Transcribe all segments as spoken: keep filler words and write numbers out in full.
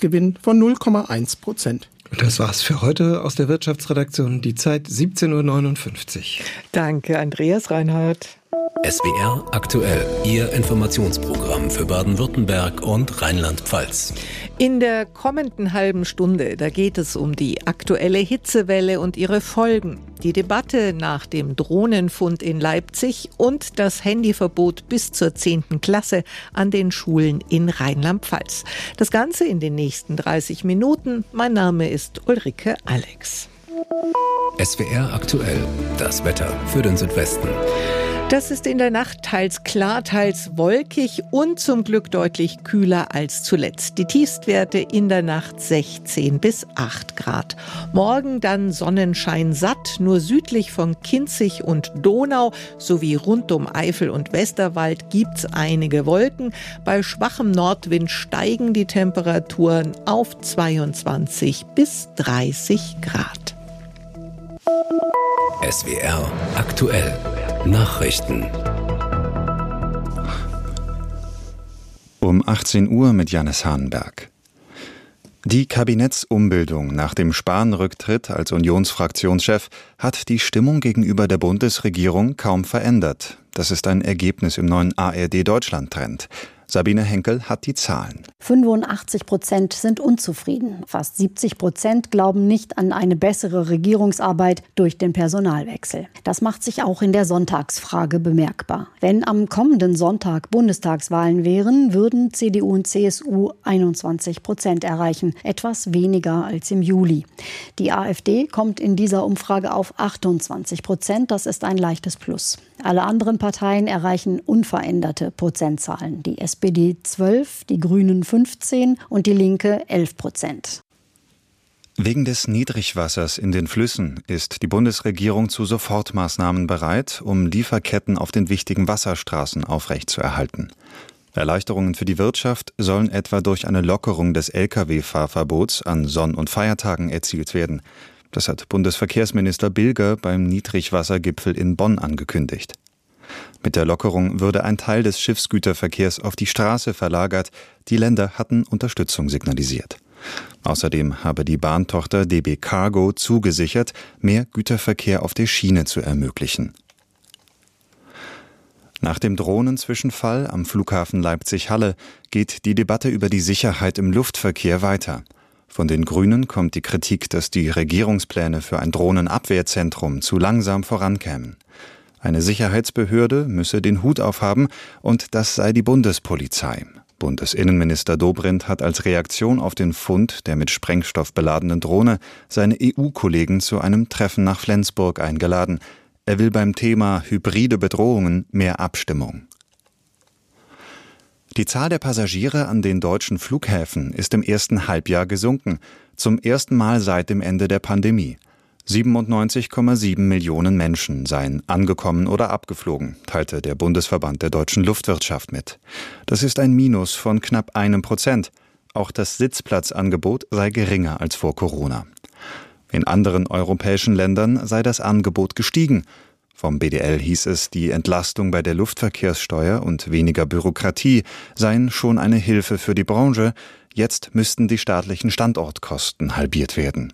Kursgewinn von null Komma eins Prozent. Und das war's für heute aus der Wirtschaftsredaktion. Die Zeit siebzehn Uhr neunundfünfzig. Danke, Andreas Reinhardt. S W R aktuell, Ihr Informationsprogramm für Baden-Württemberg und Rheinland-Pfalz. In der kommenden halben Stunde, da geht es um die aktuelle Hitzewelle und ihre Folgen, die Debatte nach dem Drohnenfund in Leipzig und das Handyverbot bis zur zehnten Klasse an den Schulen in Rheinland-Pfalz. Das Ganze in den nächsten dreißig Minuten. Mein Name ist Ulrike Alex. S W R aktuell, das Wetter für den Südwesten. Das ist in der Nacht teils klar, teils wolkig und zum Glück deutlich kühler als zuletzt. Die Tiefstwerte in der Nacht sechzehn bis acht Grad. Morgen dann Sonnenschein satt, nur südlich von Kinzig und Donau sowie rund um Eifel und Westerwald gibt's einige Wolken. Bei schwachem Nordwind steigen die Temperaturen auf zweiundzwanzig bis dreißig Grad. S W R aktuell. Nachrichten. Um achtzehn Uhr mit Jannis Hahnenberg. Die Kabinettsumbildung nach dem Spahn-Rücktritt als Unionsfraktionschef hat die Stimmung gegenüber der Bundesregierung kaum verändert. Das ist ein Ergebnis im neuen A R D-Deutschland-Trend. Sabine Henkel hat die Zahlen. fünfundachtzig Prozent sind unzufrieden. Fast siebzig Prozent glauben nicht an eine bessere Regierungsarbeit durch den Personalwechsel. Das macht sich auch in der Sonntagsfrage bemerkbar. Wenn am kommenden Sonntag Bundestagswahlen wären, würden C D U und C S U einundzwanzig Prozent erreichen, etwas weniger als im Juli. Die AfD kommt in dieser Umfrage auf achtundzwanzig Prozent, das ist ein leichtes Plus. Alle anderen Parteien erreichen unveränderte Prozentzahlen. Die S P D zwölf, die Grünen fünfzehn und die Linke elf Prozent. Wegen des Niedrigwassers in den Flüssen ist die Bundesregierung zu Sofortmaßnahmen bereit, um Lieferketten auf den wichtigen Wasserstraßen aufrechtzuerhalten. Erleichterungen für die Wirtschaft sollen etwa durch eine Lockerung des L K W-Fahrverbots an Sonn- und Feiertagen erzielt werden. Das hat Bundesverkehrsminister Bilger beim Niedrigwassergipfel in Bonn angekündigt. Mit der Lockerung würde ein Teil des Schiffsgüterverkehrs auf die Straße verlagert. Die Länder hatten Unterstützung signalisiert. Außerdem habe die Bahntochter D B Cargo zugesichert, mehr Güterverkehr auf der Schiene zu ermöglichen. Nach dem Drohnenzwischenfall am Flughafen Leipzig-Halle geht die Debatte über die Sicherheit im Luftverkehr weiter. Von den Grünen kommt die Kritik, dass die Regierungspläne für ein Drohnenabwehrzentrum zu langsam vorankämen. Eine Sicherheitsbehörde müsse den Hut aufhaben und das sei die Bundespolizei. Bundesinnenminister Dobrindt hat als Reaktion auf den Fund der mit Sprengstoff beladenen Drohne seine E U-Kollegen zu einem Treffen nach Flensburg eingeladen. Er will beim Thema hybride Bedrohungen mehr Abstimmung. Die Zahl der Passagiere an den deutschen Flughäfen ist im ersten Halbjahr gesunken, zum ersten Mal seit dem Ende der Pandemie. siebenundneunzig Komma sieben Millionen Menschen seien angekommen oder abgeflogen, teilte der Bundesverband der deutschen Luftwirtschaft mit. Das ist ein Minus von knapp einem Prozent. Auch das Sitzplatzangebot sei geringer als vor Corona. In anderen europäischen Ländern sei das Angebot gestiegen. Vom B D L hieß es, die Entlastung bei der Luftverkehrssteuer und weniger Bürokratie seien schon eine Hilfe für die Branche. Jetzt müssten die staatlichen Standortkosten halbiert werden.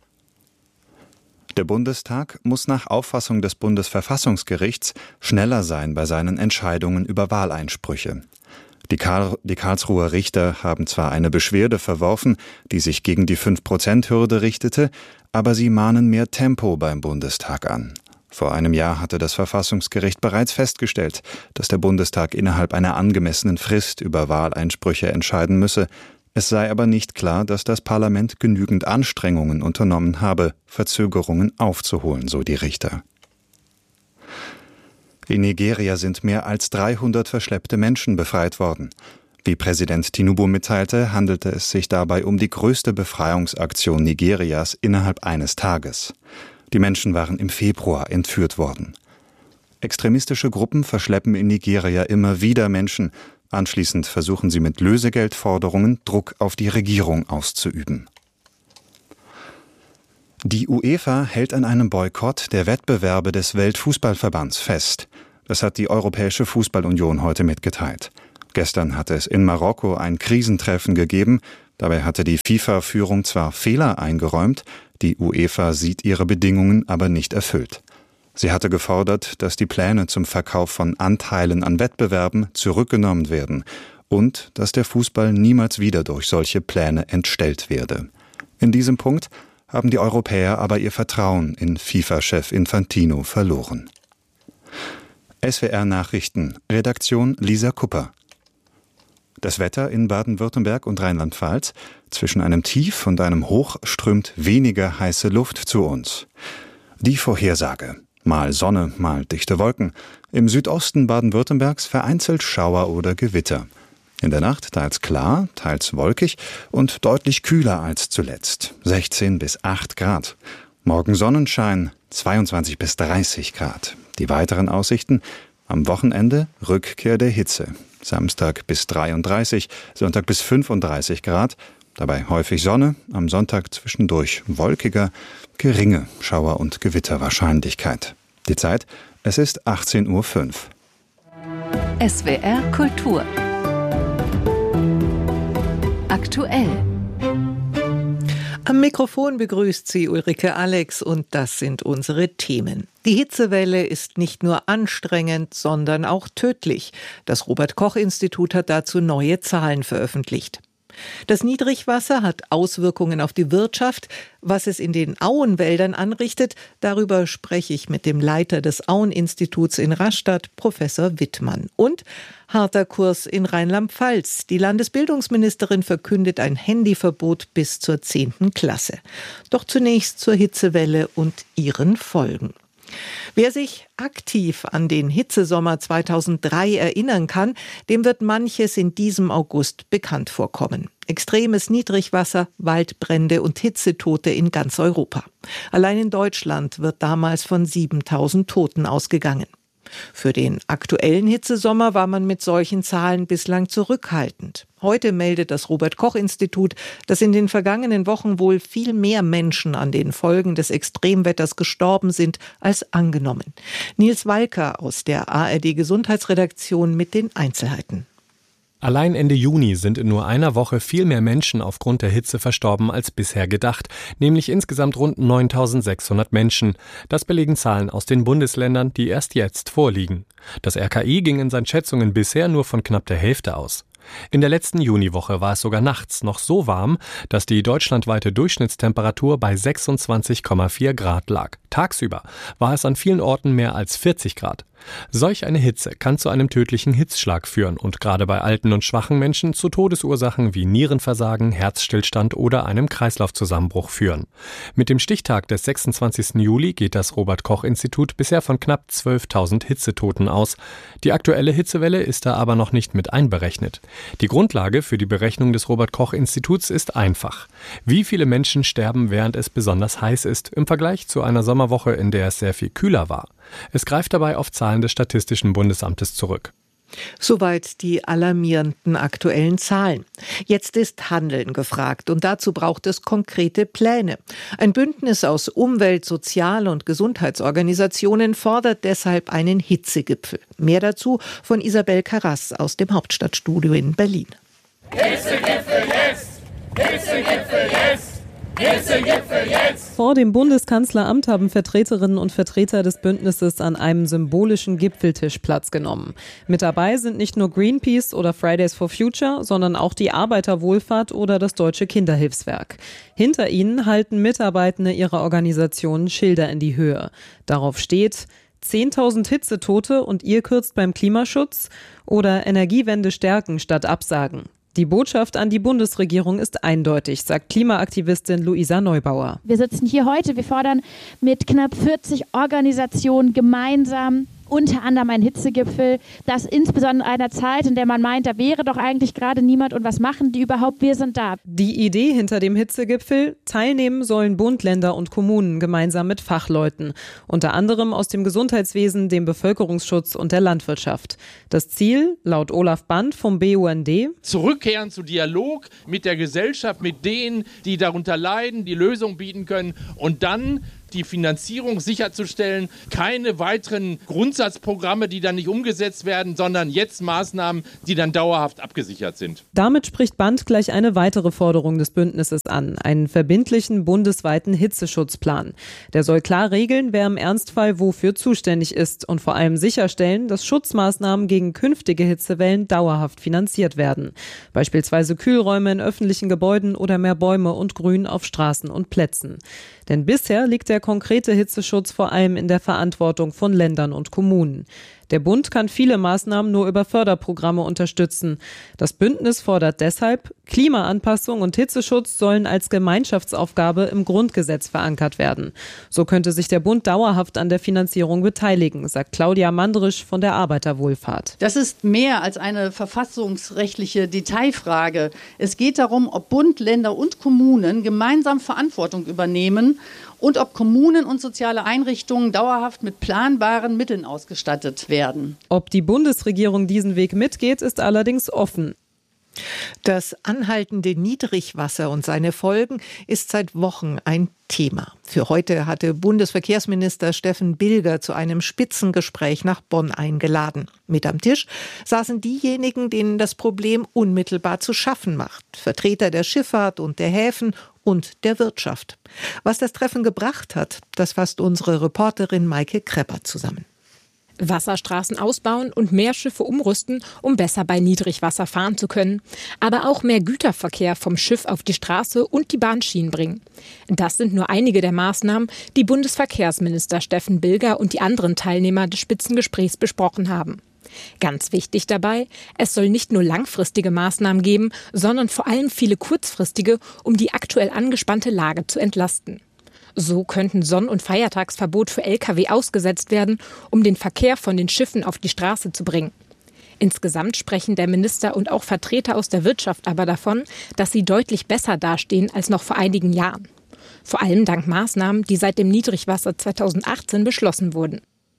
Der Bundestag muss nach Auffassung des Bundesverfassungsgerichts schneller sein bei seinen Entscheidungen über Wahleinsprüche. Die, Karl, die Karlsruher Richter haben zwar eine Beschwerde verworfen, die sich gegen die fünf Prozent Hürde richtete, aber sie mahnen mehr Tempo beim Bundestag an. Vor einem Jahr hatte das Verfassungsgericht bereits festgestellt, dass der Bundestag innerhalb einer angemessenen Frist über Wahleinsprüche entscheiden müsse. Es sei aber nicht klar, dass das Parlament genügend Anstrengungen unternommen habe, Verzögerungen aufzuholen, so die Richter. In Nigeria sind mehr als dreihundert verschleppte Menschen befreit worden. Wie Präsident Tinubu mitteilte, handelte es sich dabei um die größte Befreiungsaktion Nigerias innerhalb eines Tages. Die Menschen waren im Februar entführt worden. Extremistische Gruppen verschleppen in Nigeria immer wieder Menschen. Anschließend versuchen sie mit Lösegeldforderungen Druck auf die Regierung auszuüben. Die UEFA hält an einem Boykott der Wettbewerbe des Weltfußballverbands fest. Das hat die Europäische Fußballunion heute mitgeteilt. Gestern hatte es in Marokko ein Krisentreffen gegeben. Dabei hatte die FIFA-Führung zwar Fehler eingeräumt, die UEFA sieht ihre Bedingungen aber nicht erfüllt. Sie hatte gefordert, dass die Pläne zum Verkauf von Anteilen an Wettbewerben zurückgenommen werden und dass der Fußball niemals wieder durch solche Pläne entstellt werde. In diesem Punkt haben die Europäer aber ihr Vertrauen in FIFA-Chef Infantino verloren. S W R Nachrichten, Redaktion Lisa Kupper. Das Wetter in Baden-Württemberg und Rheinland-Pfalz. Zwischen einem Tief und einem Hoch strömt weniger heiße Luft zu uns. Die Vorhersage. Mal Sonne, mal dichte Wolken. Im Südosten Baden-Württembergs vereinzelt Schauer oder Gewitter. In der Nacht teils klar, teils wolkig und deutlich kühler als zuletzt. sechzehn bis acht Grad. Morgen Sonnenschein, zweiundzwanzig bis dreißig Grad. Die weiteren Aussichten: am Wochenende Rückkehr der Hitze. Samstag bis dreiunddreißig, Sonntag bis fünfunddreißig Grad. Dabei häufig Sonne, am Sonntag zwischendurch wolkiger, geringe Schauer- und Gewitterwahrscheinlichkeit. Die Zeit, es ist achtzehn Uhr fünf. S W R Kultur. Aktuell. Am Mikrofon begrüßt sie Ulrike Alex und das sind unsere Themen. Die Hitzewelle ist nicht nur anstrengend, sondern auch tödlich. Das Robert-Koch-Institut hat dazu neue Zahlen veröffentlicht. Das Niedrigwasser hat Auswirkungen auf die Wirtschaft. Was es in den Auenwäldern anrichtet, darüber spreche ich mit dem Leiter des Aueninstituts in Rastatt, Professor Wittmann. Und harter Kurs in Rheinland-Pfalz. Die Landesbildungsministerin verkündet ein Handyverbot bis zur zehnten Klasse. Doch zunächst zur Hitzewelle und ihren Folgen. Wer sich aktiv an den Hitzesommer zweitausenddrei erinnern kann, dem wird manches in diesem August bekannt vorkommen. Extremes Niedrigwasser, Waldbrände und Hitzetote in ganz Europa. Allein in Deutschland wird damals von siebentausend Toten ausgegangen. Für den aktuellen Hitzesommer war man mit solchen Zahlen bislang zurückhaltend. Heute meldet das Robert-Koch-Institut, dass in den vergangenen Wochen wohl viel mehr Menschen an den Folgen des Extremwetters gestorben sind als angenommen. Nils Walker aus der A R D-Gesundheitsredaktion mit den Einzelheiten. Allein Ende Juni sind in nur einer Woche viel mehr Menschen aufgrund der Hitze verstorben als bisher gedacht, nämlich insgesamt rund neuntausendsechshundert Menschen. Das belegen Zahlen aus den Bundesländern, die erst jetzt vorliegen. Das R K I ging in seinen Schätzungen bisher nur von knapp der Hälfte aus. In der letzten Juniwoche war es sogar nachts noch so warm, dass die deutschlandweite Durchschnittstemperatur bei sechsundzwanzig Komma vier Grad lag. Tagsüber war es an vielen Orten mehr als vierzig Grad. Solch eine Hitze kann zu einem tödlichen Hitzschlag führen und gerade bei alten und schwachen Menschen zu Todesursachen wie Nierenversagen, Herzstillstand oder einem Kreislaufzusammenbruch führen. Mit dem Stichtag des sechsundzwanzigsten Juli geht das Robert-Koch-Institut bisher von knapp zwölftausend Hitzetoten aus. Die aktuelle Hitzewelle ist da aber noch nicht mit einberechnet. Die Grundlage für die Berechnung des Robert-Koch-Instituts ist einfach. Wie viele Menschen sterben, während es besonders heiß ist, im Vergleich zu einer Sommerwoche, in der es sehr viel kühler war? Es greift dabei auf Zahlen des Statistischen Bundesamtes zurück. Soweit die alarmierenden aktuellen Zahlen. Jetzt ist Handeln gefragt und dazu braucht es konkrete Pläne. Ein Bündnis aus Umwelt-, Sozial- und Gesundheitsorganisationen fordert deshalb einen Hitzegipfel. Mehr dazu von Isabel Karras aus dem Hauptstadtstudio in Berlin. Hitzegipfel jetzt! Hitzegipfel jetzt! Hitzegipfel jetzt! Vor dem Bundeskanzleramt haben Vertreterinnen und Vertreter des Bündnisses an einem symbolischen Gipfeltisch Platz genommen. Mit dabei sind nicht nur Greenpeace oder Fridays for Future, sondern auch die Arbeiterwohlfahrt oder das Deutsche Kinderhilfswerk. Hinter ihnen halten Mitarbeitende ihrer Organisationen Schilder in die Höhe. Darauf steht: zehntausend Hitzetote und ihr kürzt beim Klimaschutz oder Energiewende stärken statt absagen. Die Botschaft an die Bundesregierung ist eindeutig, sagt Klimaaktivistin Luisa Neubauer. Wir sitzen hier heute, wir fordern mit knapp vierzig Organisationen gemeinsam unter anderem einen Hitzegipfel, das insbesondere in einer Zeit, in der man meint, da wäre doch eigentlich gerade niemand und was machen die überhaupt, wir sind da. Die Idee hinter dem Hitzegipfel: teilnehmen sollen Bund, Länder und Kommunen gemeinsam mit Fachleuten, unter anderem aus dem Gesundheitswesen, dem Bevölkerungsschutz und der Landwirtschaft. Das Ziel, laut Olaf Band vom B U N D: zurückkehren zu Dialog mit der Gesellschaft, mit denen, die darunter leiden, die Lösungen bieten können und dann die Finanzierung sicherzustellen. Keine weiteren Grundsatzprogramme, die dann nicht umgesetzt werden, sondern jetzt Maßnahmen, die dann dauerhaft abgesichert sind. Damit spricht Band gleich eine weitere Forderung des Bündnisses an, einen verbindlichen bundesweiten Hitzeschutzplan. Der soll klar regeln, wer im Ernstfall wofür zuständig ist und vor allem sicherstellen, dass Schutzmaßnahmen gegen künftige Hitzewellen dauerhaft finanziert werden. Beispielsweise Kühlräume in öffentlichen Gebäuden oder mehr Bäume und Grün auf Straßen und Plätzen. Denn bisher liegt der konkrete Hitzeschutz vor allem in der Verantwortung von Ländern und Kommunen. Der Bund kann viele Maßnahmen nur über Förderprogramme unterstützen. Das Bündnis fordert deshalb, Klimaanpassung und Hitzeschutz sollen als Gemeinschaftsaufgabe im Grundgesetz verankert werden. So könnte sich der Bund dauerhaft an der Finanzierung beteiligen, sagt Claudia Mandrisch von der Arbeiterwohlfahrt. Das ist mehr als eine verfassungsrechtliche Detailfrage. Es geht darum, ob Bund, Länder und Kommunen gemeinsam Verantwortung übernehmen und ob Kommunen und soziale Einrichtungen dauerhaft mit planbaren Mitteln ausgestattet werden. Ob die Bundesregierung diesen Weg mitgeht, ist allerdings offen. Das anhaltende Niedrigwasser und seine Folgen ist seit Wochen ein Thema. Für heute hatte Bundesverkehrsminister Steffen Bilger zu einem Spitzengespräch nach Bonn eingeladen. Mit am Tisch saßen diejenigen, denen das Problem unmittelbar zu schaffen macht. Vertreter der Schifffahrt und der Häfen und der Wirtschaft. Was das Treffen gebracht hat, das fasst unsere Reporterin Maike Krepper zusammen. Wasserstraßen ausbauen und mehr Schiffe umrüsten, um besser bei Niedrigwasser fahren zu können. Aber auch mehr Güterverkehr vom Schiff auf die Straße und die Bahnschienen bringen. Das sind nur einige der Maßnahmen, die Bundesverkehrsminister Steffen Bilger und die anderen Teilnehmer des Spitzengesprächs besprochen haben. Ganz wichtig dabei, es soll nicht nur langfristige Maßnahmen geben, sondern vor allem viele kurzfristige, um die aktuell angespannte Lage zu entlasten. So könnten Sonn- und Feiertagsverbot für L K W ausgesetzt werden, um den Verkehr von den Schiffen auf die Straße zu bringen. Insgesamt sprechen der Minister und auch Vertreter aus der Wirtschaft aber davon, dass sie deutlich besser dastehen als noch vor einigen Jahren. Vor allem dank Maßnahmen, die seit dem Niedrigwasser zweitausendachtzehn beschlossen wurden.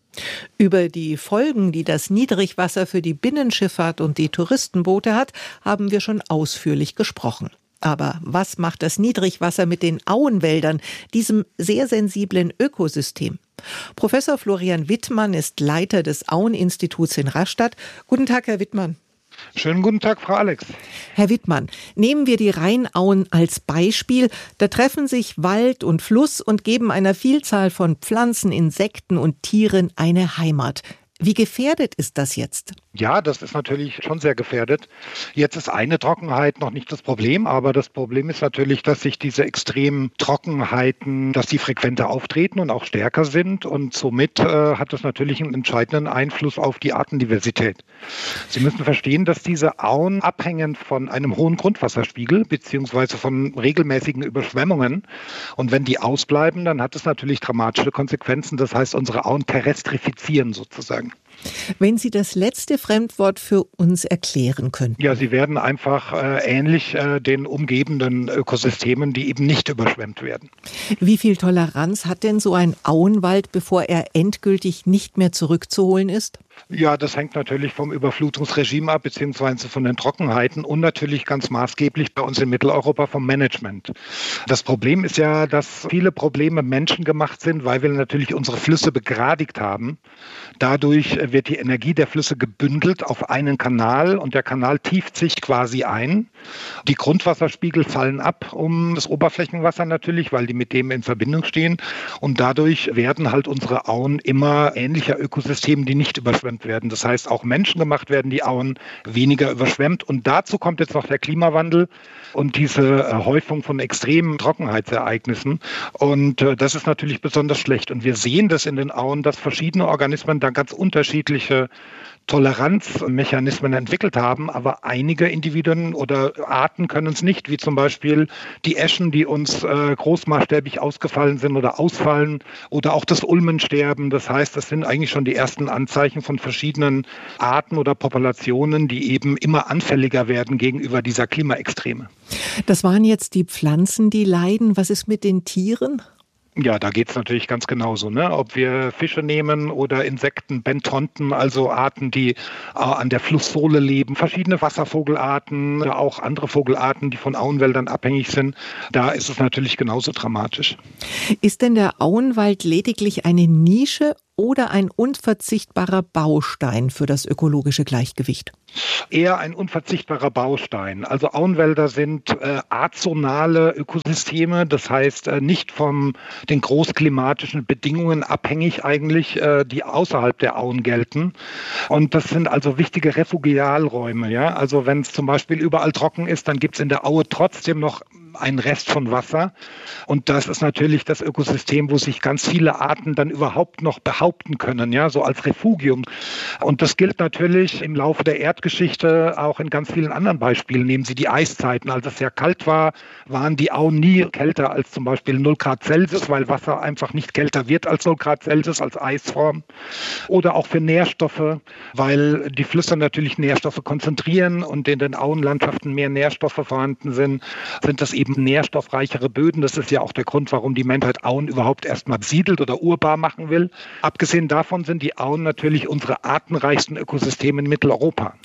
Über die Folgen, die das Niedrigwasser für die Binnenschifffahrt und die Touristenboote hat, haben wir schon ausführlich gesprochen. Aber was macht das Niedrigwasser mit den Auenwäldern, diesem sehr sensiblen Ökosystem? Professor Florian Wittmann ist Leiter des Aueninstituts in Rastatt. Guten Tag, Herr Wittmann. Schönen guten Tag, Frau Alex. Herr Wittmann, nehmen wir die Rheinauen als Beispiel. Da treffen sich Wald und Fluss und geben einer Vielzahl von Pflanzen, Insekten und Tieren eine Heimat. Wie gefährdet ist das jetzt? Ja, das ist natürlich schon sehr gefährdet. Jetzt ist eine Trockenheit noch nicht das Problem, aber das Problem ist natürlich, dass sich diese extremen Trockenheiten, dass die frequenter auftreten und auch stärker sind und somit äh, hat das natürlich einen entscheidenden Einfluss auf die Artendiversität. Sie müssen verstehen, dass diese Auen abhängen von einem hohen Grundwasserspiegel beziehungsweise von regelmäßigen Überschwemmungen und wenn die ausbleiben, dann hat es natürlich dramatische Konsequenzen. Das heißt, unsere Auen terrestrifizieren sozusagen. Wenn Sie das letzte Fremdwort für uns erklären könnten. Ja, sie werden einfach äh, ähnlich äh, den umgebenden Ökosystemen, die eben nicht überschwemmt werden. Wie viel Toleranz hat denn so ein Auenwald, bevor er endgültig nicht mehr zurückzuholen ist? Ja, das hängt natürlich vom Überflutungsregime ab, beziehungsweise von den Trockenheiten und natürlich ganz maßgeblich bei uns in Mitteleuropa vom Management. Das Problem ist ja, dass viele Probleme menschengemacht sind, weil wir natürlich unsere Flüsse begradigt haben. Dadurch wird die Energie der Flüsse gebündelt auf einen Kanal und der Kanal tieft sich quasi ein. Die Grundwasserspiegel fallen ab um das Oberflächenwasser natürlich, weil die mit dem in Verbindung stehen. Und dadurch werden halt unsere Auen immer ähnlicher Ökosystemen, die nicht überschwemmt werden. Das heißt, auch menschengemacht werden die Auen weniger überschwemmt. Und dazu kommt jetzt noch der Klimawandel und diese Häufung von extremen Trockenheitsereignissen. Und äh, das ist natürlich besonders schlecht. Und wir sehen das in den Auen, dass verschiedene Organismen da ganz unterschiedliche Toleranzmechanismen entwickelt haben, aber einige Individuen oder Arten können es nicht, wie zum Beispiel die Eschen, die uns äh, großmaßstäbig ausgefallen sind oder ausfallen oder auch das Ulmensterben. Das heißt, das sind eigentlich schon die ersten Anzeichen von verschiedenen Arten oder Populationen, die eben immer anfälliger werden gegenüber dieser Klimaextreme. Das waren jetzt die Pflanzen, die leiden. Was ist mit den Tieren? Ja, da geht es natürlich ganz genauso, ne? Ob wir Fische nehmen oder Insekten, Bentonten, also Arten, die äh, an der Flusssohle leben, verschiedene Wasservogelarten, oder auch andere Vogelarten, die von Auenwäldern abhängig sind, da ist es natürlich genauso dramatisch. Ist denn der Auenwald lediglich eine Nische oder ein unverzichtbarer Baustein für das ökologische Gleichgewicht? Eher ein unverzichtbarer Baustein. Also Auenwälder sind äh, azonale Ökosysteme, das heißt äh, nicht von den großklimatischen Bedingungen abhängig eigentlich, äh, die außerhalb der Auen gelten. Und das sind also wichtige Refugialräume. Ja? Also wenn es zum Beispiel überall trocken ist, dann gibt es in der Aue trotzdem noch einen Rest von Wasser. Und das ist natürlich das Ökosystem, wo sich ganz viele Arten dann überhaupt noch behaupten können, ja, so als Refugium. Und das gilt natürlich im Laufe der Erdgeschichte auch in ganz vielen anderen Beispielen. Nehmen Sie die Eiszeiten. Als es sehr kalt war, waren die Auen nie kälter als zum Beispiel null Grad Celsius, weil Wasser einfach nicht kälter wird als null Grad Celsius, als Eisform. Oder auch für Nährstoffe, weil die Flüsse natürlich Nährstoffe konzentrieren und in den Auenlandschaften mehr Nährstoffe vorhanden sind, sind das eben nährstoffreichere Böden. Das ist ja auch der Grund, warum die Menschheit Auen überhaupt erstmal besiedelt oder urbar machen will. Abgesehen davon sind die Auen natürlich unsere artenreichsten Ökosysteme in Mitteleuropa.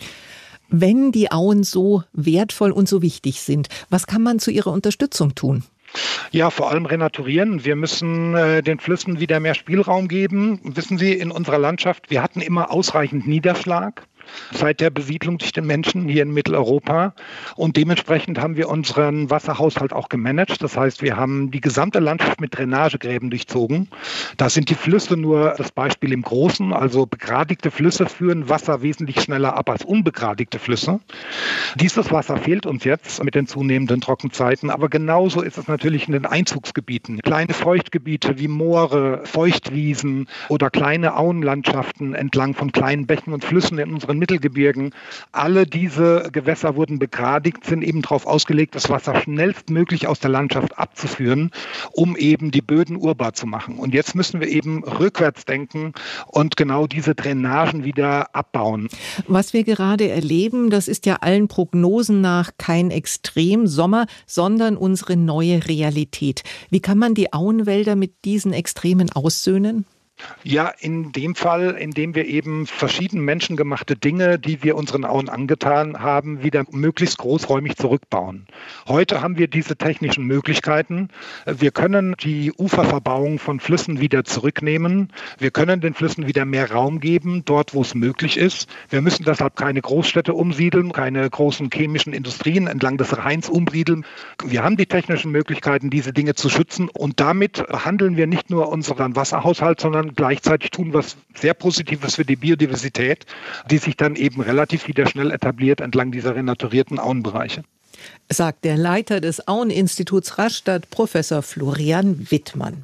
Wenn die Auen so wertvoll und so wichtig sind, was kann man zu ihrer Unterstützung tun? Ja, vor allem renaturieren. Wir müssen äh, den Flüssen wieder mehr Spielraum geben. Wissen Sie, in unserer Landschaft, wir hatten immer ausreichend Niederschlag seit der Besiedlung durch den Menschen hier in Mitteleuropa. Und dementsprechend haben wir unseren Wasserhaushalt auch gemanagt. Das heißt, wir haben die gesamte Landschaft mit Drainagegräben durchzogen. Da sind die Flüsse nur das Beispiel im Großen. Also begradigte Flüsse führen Wasser wesentlich schneller ab als unbegradigte Flüsse. Dieses Wasser fehlt uns jetzt mit den zunehmenden Trockenzeiten. Aber genauso ist es natürlich in den Einzugsgebieten. Kleine Feuchtgebiete wie Moore, Feuchtwiesen oder kleine Auenlandschaften entlang von kleinen Bächen und Flüssen in unseren Mittelgebirgen. Alle diese Gewässer wurden begradigt, sind eben darauf ausgelegt, das Wasser schnellstmöglich aus der Landschaft abzuführen, um eben die Böden urbar zu machen. Und jetzt müssen wir eben rückwärts denken und genau diese Drainagen wieder abbauen. Was wir gerade erleben, das ist ja allen Prognosen nach kein Extremsommer, sondern unsere neue Realität. Wie kann man die Auenwälder mit diesen Extremen aussöhnen? Ja, in dem Fall, in dem wir eben verschiedene menschengemachte Dinge, die wir unseren Auen angetan haben, wieder möglichst großräumig zurückbauen. Heute haben wir diese technischen Möglichkeiten. Wir können die Uferverbauung von Flüssen wieder zurücknehmen. Wir können den Flüssen wieder mehr Raum geben, dort wo es möglich ist. Wir müssen deshalb keine Großstädte umsiedeln, keine großen chemischen Industrien entlang des Rheins umsiedeln. Wir haben die technischen Möglichkeiten, diese Dinge zu schützen. Und damit handeln wir nicht nur unseren Wasserhaushalt, sondern gleichzeitig tun was sehr Positives für die Biodiversität, die sich dann eben relativ wieder schnell etabliert entlang dieser renaturierten Auenbereiche. Sagt der Leiter des Aueninstituts Rastatt, Professor Florian Wittmann.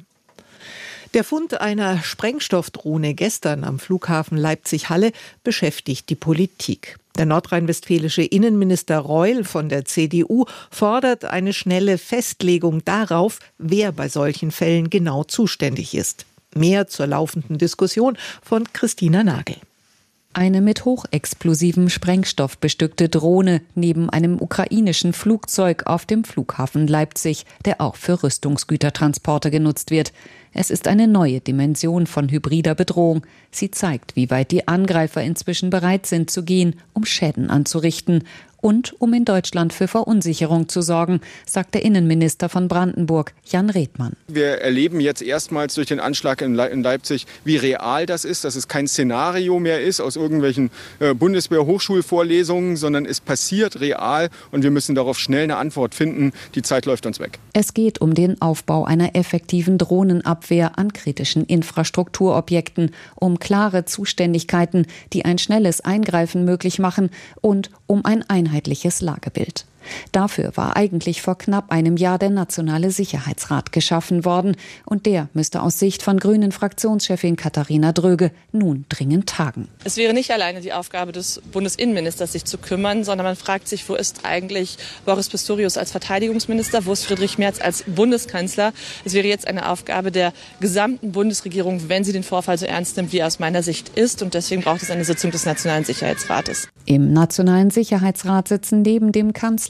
Der Fund einer Sprengstoffdrohne gestern am Flughafen Leipzig-Halle beschäftigt die Politik. Der nordrhein-westfälische Innenminister Reul von der C D U fordert eine schnelle Festlegung darauf, wer bei solchen Fällen genau zuständig ist. Mehr zur laufenden Diskussion von Christina Nagel. Eine mit hochexplosivem Sprengstoff bestückte Drohne neben einem ukrainischen Flugzeug auf dem Flughafen Leipzig, der auch für Rüstungsgütertransporte genutzt wird. Es ist eine neue Dimension von hybrider Bedrohung. Sie zeigt, wie weit die Angreifer inzwischen bereit sind zu gehen, um Schäden anzurichten. Und um in Deutschland für Verunsicherung zu sorgen, sagt der Innenminister von Brandenburg, Jan Redmann. Wir erleben jetzt erstmals durch den Anschlag in Leipzig, wie real das ist, dass es kein Szenario mehr ist aus irgendwelchen Bundeswehr-Hochschulvorlesungen, sondern es passiert real und wir müssen darauf schnell eine Antwort finden. Die Zeit läuft uns weg. Es geht um den Aufbau einer effektiven Drohnenabwehr an kritischen Infrastrukturobjekten, um klare Zuständigkeiten, die ein schnelles Eingreifen möglich machen und um ein einheitliches Lagebild. Dafür war eigentlich vor knapp einem Jahr der Nationale Sicherheitsrat geschaffen worden und der müsste aus Sicht von Grünen-Fraktionschefin Katharina Dröge nun dringend tagen. Es wäre nicht alleine die Aufgabe des Bundesinnenministers, sich zu kümmern, sondern man fragt sich, wo ist eigentlich Boris Pistorius als Verteidigungsminister, wo ist Friedrich Merz als Bundeskanzler? Es wäre jetzt eine Aufgabe der gesamten Bundesregierung, wenn sie den Vorfall so ernst nimmt, wie er aus meiner Sicht ist, und deswegen braucht es eine Sitzung des Nationalen Sicherheitsrates. Im Nationalen Sicherheitsrat sitzen neben dem Kanzler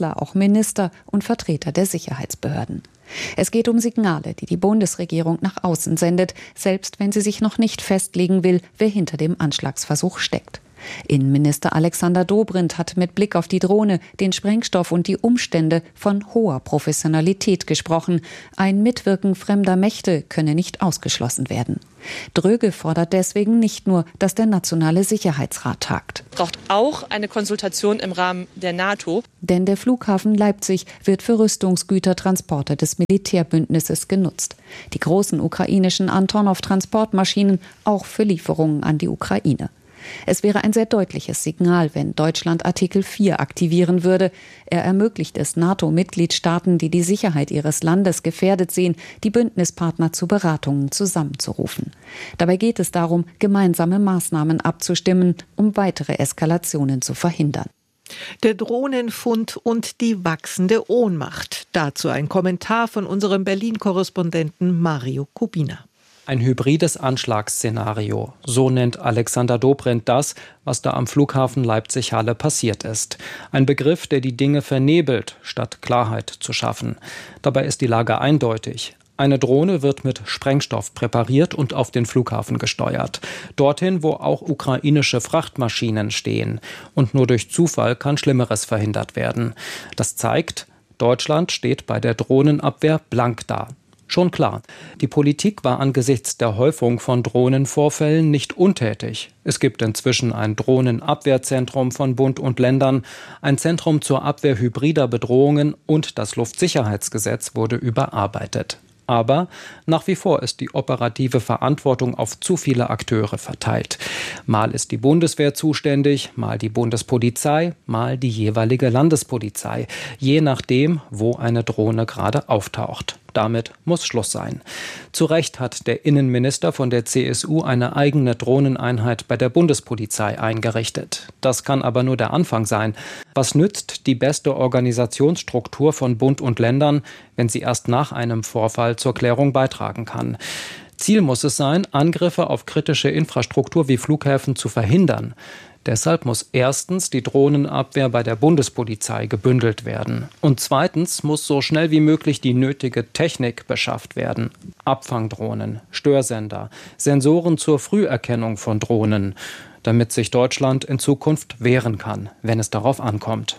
Kanzler auch Minister und Vertreter der Sicherheitsbehörden. Es geht um Signale, die die Bundesregierung nach außen sendet, selbst wenn sie sich noch nicht festlegen will, wer hinter dem Anschlagsversuch steckt. Innenminister Alexander Dobrindt hat mit Blick auf die Drohne, den Sprengstoff und die Umstände von hoher Professionalität gesprochen. Ein Mitwirken fremder Mächte könne nicht ausgeschlossen werden. Dröge fordert deswegen nicht nur, dass der Nationale Sicherheitsrat tagt. Es braucht auch eine Konsultation im Rahmen der NATO. Denn der Flughafen Leipzig wird für Rüstungsgütertransporte des Militärbündnisses genutzt. Die großen ukrainischen Antonov-Transportmaschinen auch für Lieferungen an die Ukraine. Es wäre ein sehr deutliches Signal, wenn Deutschland Artikel vier aktivieren würde. Er ermöglicht es NATO-Mitgliedstaaten, die die Sicherheit ihres Landes gefährdet sehen, die Bündnispartner zu Beratungen zusammenzurufen. Dabei geht es darum, gemeinsame Maßnahmen abzustimmen, um weitere Eskalationen zu verhindern. Der Drohnenfund und die wachsende Ohnmacht. Dazu ein Kommentar von unserem Berlin-Korrespondenten Mario Kubina. Ein hybrides Anschlagsszenario, so nennt Alexander Dobrindt das, was da am Flughafen Leipzig-Halle passiert ist. Ein Begriff, der die Dinge vernebelt, statt Klarheit zu schaffen. Dabei ist die Lage eindeutig. Eine Drohne wird mit Sprengstoff präpariert und auf den Flughafen gesteuert. Dorthin, wo auch ukrainische Frachtmaschinen stehen. Und nur durch Zufall kann Schlimmeres verhindert werden. Das zeigt, Deutschland steht bei der Drohnenabwehr blank da. Schon klar, die Politik war angesichts der Häufung von Drohnenvorfällen nicht untätig. Es gibt inzwischen ein Drohnenabwehrzentrum von Bund und Ländern, ein Zentrum zur Abwehr hybrider Bedrohungen und das Luftsicherheitsgesetz wurde überarbeitet. Aber nach wie vor ist die operative Verantwortung auf zu viele Akteure verteilt. Mal ist die Bundeswehr zuständig, mal die Bundespolizei, mal die jeweilige Landespolizei, je nachdem, wo eine Drohne gerade auftaucht. Damit muss Schluss sein. Zu Recht hat der Innenminister von der C S U eine eigene Drohneneinheit bei der Bundespolizei eingerichtet. Das kann aber nur der Anfang sein. Was nützt die beste Organisationsstruktur von Bund und Ländern, wenn sie erst nach einem Vorfall zur Klärung beitragen kann? Ziel muss es sein, Angriffe auf kritische Infrastruktur wie Flughäfen zu verhindern. Deshalb muss erstens die Drohnenabwehr bei der Bundespolizei gebündelt werden. Und zweitens muss so schnell wie möglich die nötige Technik beschafft werden. Abfangdrohnen, Störsender, Sensoren zur Früherkennung von Drohnen, damit sich Deutschland in Zukunft wehren kann, wenn es darauf ankommt.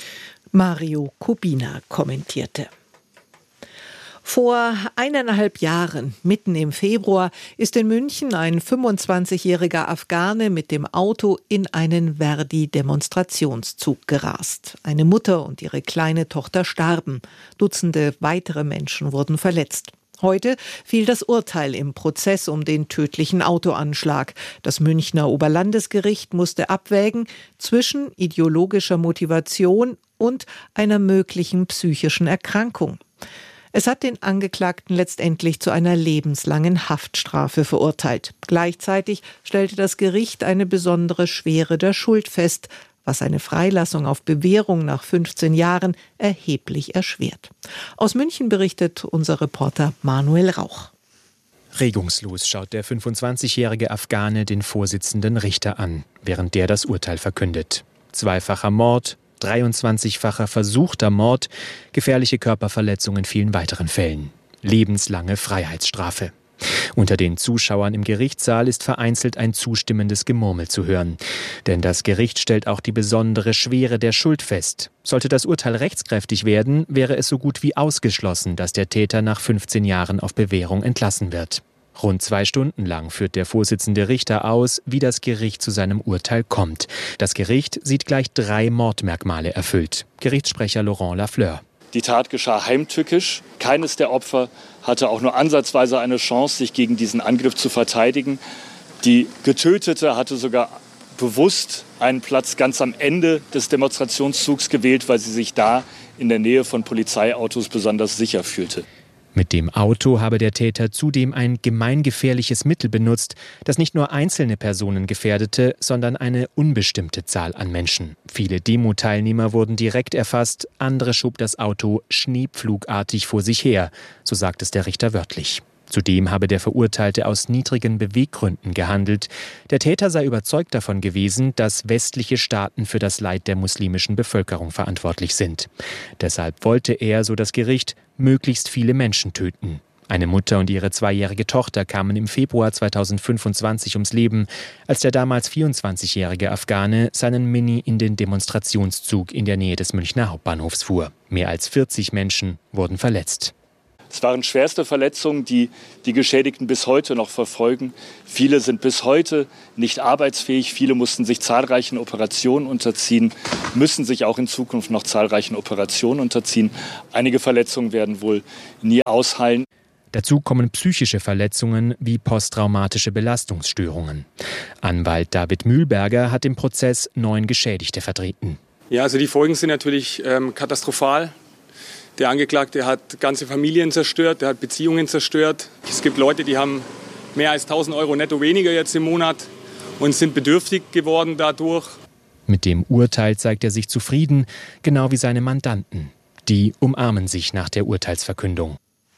Mario Kubina kommentierte. Vor eineinhalb Jahren, mitten im Februar, ist in München ein fünfundzwanzigjähriger Afghane mit dem Auto in einen Verdi-Demonstrationszug gerast. Eine Mutter und ihre kleine Tochter starben. Dutzende weitere Menschen wurden verletzt. Heute fiel das Urteil im Prozess um den tödlichen Autoanschlag. Das Münchner Oberlandesgericht musste abwägen zwischen ideologischer Motivation und einer möglichen psychischen Erkrankung. Es hat den Angeklagten letztendlich zu einer lebenslangen Haftstrafe verurteilt. Gleichzeitig stellte das Gericht eine besondere Schwere der Schuld fest, was eine Freilassung auf Bewährung nach fünfzehn Jahren erheblich erschwert. Aus München berichtet unser Reporter Manuel Rauch. Regungslos schaut der fünfundzwanzigjährige Afghane den Vorsitzenden Richter an, während der das Urteil verkündet. Zweifacher Mord, dreiundzwanzigfacher versuchter Mord, gefährliche Körperverletzung in vielen weiteren Fällen. Lebenslange Freiheitsstrafe. Unter den Zuschauern im Gerichtssaal ist vereinzelt ein zustimmendes Gemurmel zu hören. Denn das Gericht stellt auch die besondere Schwere der Schuld fest. Sollte das Urteil rechtskräftig werden, wäre es so gut wie ausgeschlossen, dass der Täter nach fünfzehn Jahren auf Bewährung entlassen wird. Rund zwei Stunden lang führt der Vorsitzende Richter aus, wie das Gericht zu seinem Urteil kommt. Das Gericht sieht gleich drei Mordmerkmale erfüllt. Gerichtssprecher Laurent Lafleur. Die Tat geschah heimtückisch. Keines der Opfer hatte auch nur ansatzweise eine Chance, sich gegen diesen Angriff zu verteidigen. Die Getötete hatte sogar bewusst einen Platz ganz am Ende des Demonstrationszugs gewählt, weil sie sich da in der Nähe von Polizeiautos besonders sicher fühlte. Mit dem Auto habe der Täter zudem ein gemeingefährliches Mittel benutzt, das nicht nur einzelne Personen gefährdete, sondern eine unbestimmte Zahl an Menschen. Viele Demo-Teilnehmer wurden direkt erfasst, andere schob das Auto schneepflugartig vor sich her, so sagt es der Richter wörtlich. Zudem habe der Verurteilte aus niedrigen Beweggründen gehandelt. Der Täter sei überzeugt davon gewesen, dass westliche Staaten für das Leid der muslimischen Bevölkerung verantwortlich sind. Deshalb wollte er, so das Gericht, möglichst viele Menschen töten. Eine Mutter und ihre zweijährige Tochter kamen im Februar zweitausendfünfundzwanzig ums Leben, als der damals vierundzwanzigjährige Afghane seinen Mini in den Demonstrationszug in der Nähe des Münchner Hauptbahnhofs fuhr. Mehr als vierzig Menschen wurden verletzt. Es waren schwerste Verletzungen, die die Geschädigten bis heute noch verfolgen. Viele sind bis heute nicht arbeitsfähig. Viele mussten sich zahlreichen Operationen unterziehen, müssen sich auch in Zukunft noch zahlreichen Operationen unterziehen. Einige Verletzungen werden wohl nie ausheilen. Dazu kommen psychische Verletzungen wie posttraumatische Belastungsstörungen. Anwalt David Mühlberger hat im Prozess neun Geschädigte vertreten. Ja, also die Folgen sind natürlich ähm, katastrophal. Der Angeklagte hat ganze Familien zerstört, der hat Beziehungen zerstört. Es gibt Leute, die haben mehr als tausend Euro netto weniger jetzt im Monat und sind bedürftig geworden dadurch. Mit dem Urteil zeigt er sich zufrieden, genau wie seine Mandanten. Die umarmen sich nach der Urteilsverkündung.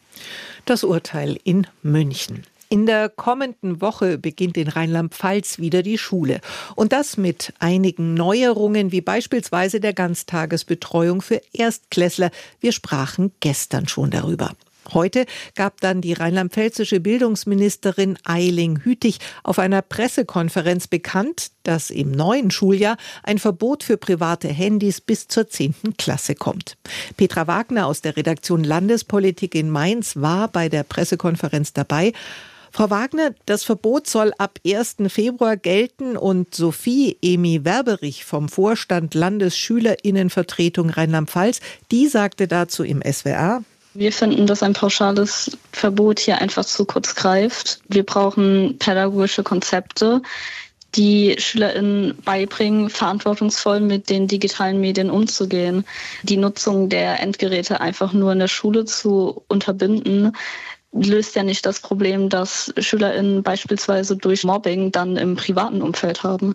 Das Urteil in München. In der kommenden Woche beginnt in Rheinland-Pfalz wieder die Schule. Und das mit einigen Neuerungen, wie beispielsweise der Ganztagesbetreuung für Erstklässler. Wir sprachen gestern schon darüber. Heute gab dann die rheinland-pfälzische Bildungsministerin Eiling Hütig auf einer Pressekonferenz bekannt, dass im neuen Schuljahr ein Verbot für private Handys bis zur zehnten Klasse kommt. Petra Wagner aus der Redaktion Landespolitik in Mainz war bei der Pressekonferenz dabei. Frau Wagner, das Verbot soll ab ersten Februar gelten und Sophie Emi Werberich vom Vorstand Landesschülerinnenvertretung Rheinland-Pfalz, die sagte dazu im S W R: Wir finden, dass ein pauschales Verbot hier einfach zu kurz greift. Wir brauchen pädagogische Konzepte, die SchülerInnen beibringen, verantwortungsvoll mit den digitalen Medien umzugehen. Die Nutzung der Endgeräte einfach nur in der Schule zu unterbinden, löst ja nicht das Problem, das SchülerInnen beispielsweise durch Mobbing dann im privaten Umfeld haben.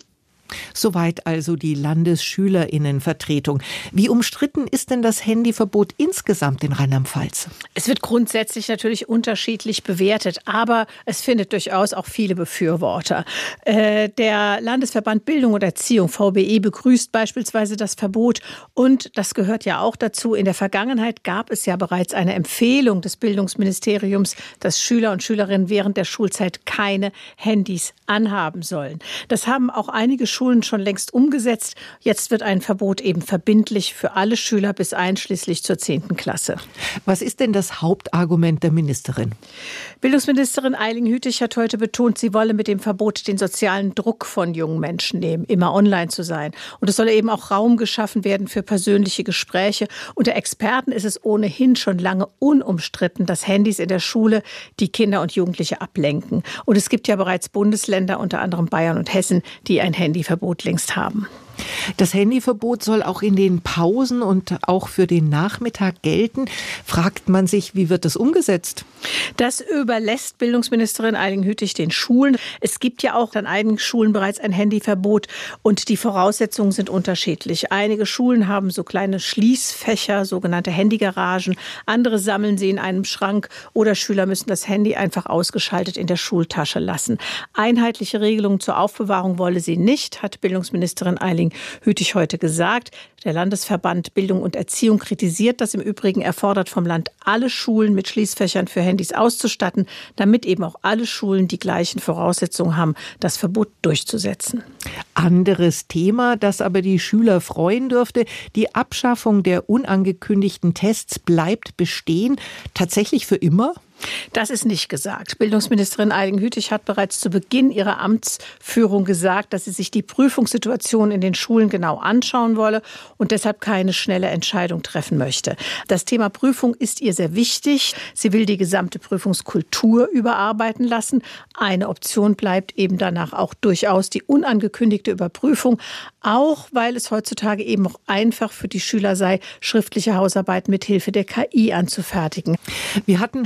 Soweit also die Landesschülerinnenvertretung. Wie umstritten ist denn das Handyverbot insgesamt in Rheinland-Pfalz? Es wird grundsätzlich natürlich unterschiedlich bewertet, aber es findet durchaus auch viele Befürworter. Äh, der Landesverband Bildung und Erziehung, V B E, begrüßt beispielsweise das Verbot. Und das gehört ja auch dazu. In der Vergangenheit gab es ja bereits eine Empfehlung des Bildungsministeriums, dass Schüler und Schülerinnen während der Schulzeit keine Handys anhaben sollen. Das haben auch einige Schulen schon längst umgesetzt. Jetzt wird ein Verbot eben verbindlich für alle Schüler bis einschließlich zur zehnten Klasse. Was ist denn das Hauptargument der Ministerin? Bildungsministerin Eiling Hütig hat heute betont, sie wolle mit dem Verbot den sozialen Druck von jungen Menschen nehmen, immer online zu sein. Und es solle eben auch Raum geschaffen werden für persönliche Gespräche. Unter Experten ist es ohnehin schon lange unumstritten, dass Handys in der Schule die Kinder und Jugendliche ablenken. Und es gibt ja bereits Bundesländer, unter anderem Bayern und Hessen, die ein Handyverbot längst haben. Das Handyverbot soll auch in den Pausen und auch für den Nachmittag gelten. Fragt man sich, wie wird das umgesetzt? Das überlässt Bildungsministerin Eiling Hütig den Schulen. Es gibt ja auch an einigen Schulen bereits ein Handyverbot und die Voraussetzungen sind unterschiedlich. Einige Schulen haben so kleine Schließfächer, sogenannte Handygaragen. Andere sammeln sie in einem Schrank oder Schüler müssen das Handy einfach ausgeschaltet in der Schultasche lassen. Einheitliche Regelungen zur Aufbewahrung wolle sie nicht, hat Bildungsministerin Eiling Hütig heute gesagt. Der Landesverband Bildung und Erziehung kritisiert das im Übrigen. Er fordert vom Land, alle Schulen mit Schließfächern für Handys auszustatten, damit eben auch alle Schulen die gleichen Voraussetzungen haben, das Verbot durchzusetzen. Anderes Thema, das aber die Schüler freuen dürfte. Die Abschaffung der unangekündigten Tests bleibt bestehen. Tatsächlich für immer? Das ist nicht gesagt. Bildungsministerin Eiling Hütig hat bereits zu Beginn ihrer Amtsführung gesagt, dass sie sich die Prüfungssituation in den Schulen genau anschauen wolle und deshalb keine schnelle Entscheidung treffen möchte. Das Thema Prüfung ist ihr sehr wichtig. Sie will die gesamte Prüfungskultur überarbeiten lassen. Eine Option bleibt eben danach auch durchaus die unangekündigte Überprüfung, auch weil es heutzutage eben auch einfach für die Schüler sei, schriftliche Hausarbeiten mit Hilfe der K I anzufertigen. Wir hatten schon gestern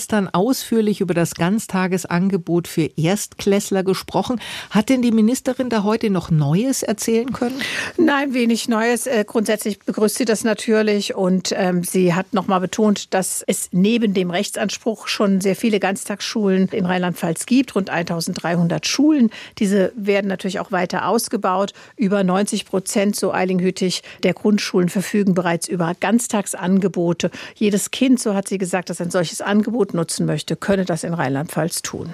gestern ausführlich über das Ganztagesangebot für Erstklässler gesprochen. Hat denn die Ministerin da heute noch Neues erzählen können? Nein, wenig Neues. Grundsätzlich begrüßt sie das natürlich und ähm, sie hat noch mal betont, dass es neben dem Rechtsanspruch schon sehr viele Ganztagsschulen in Rheinland-Pfalz gibt, rund eintausenddreihundert Schulen. Diese werden natürlich auch weiter ausgebaut. Über neunzig Prozent, so Eilinghüttig, der Grundschulen verfügen bereits über Ganztagsangebote. Jedes Kind, so hat sie gesagt, das ein solches Angebot nutzen möchte, könne das in Rheinland-Pfalz tun.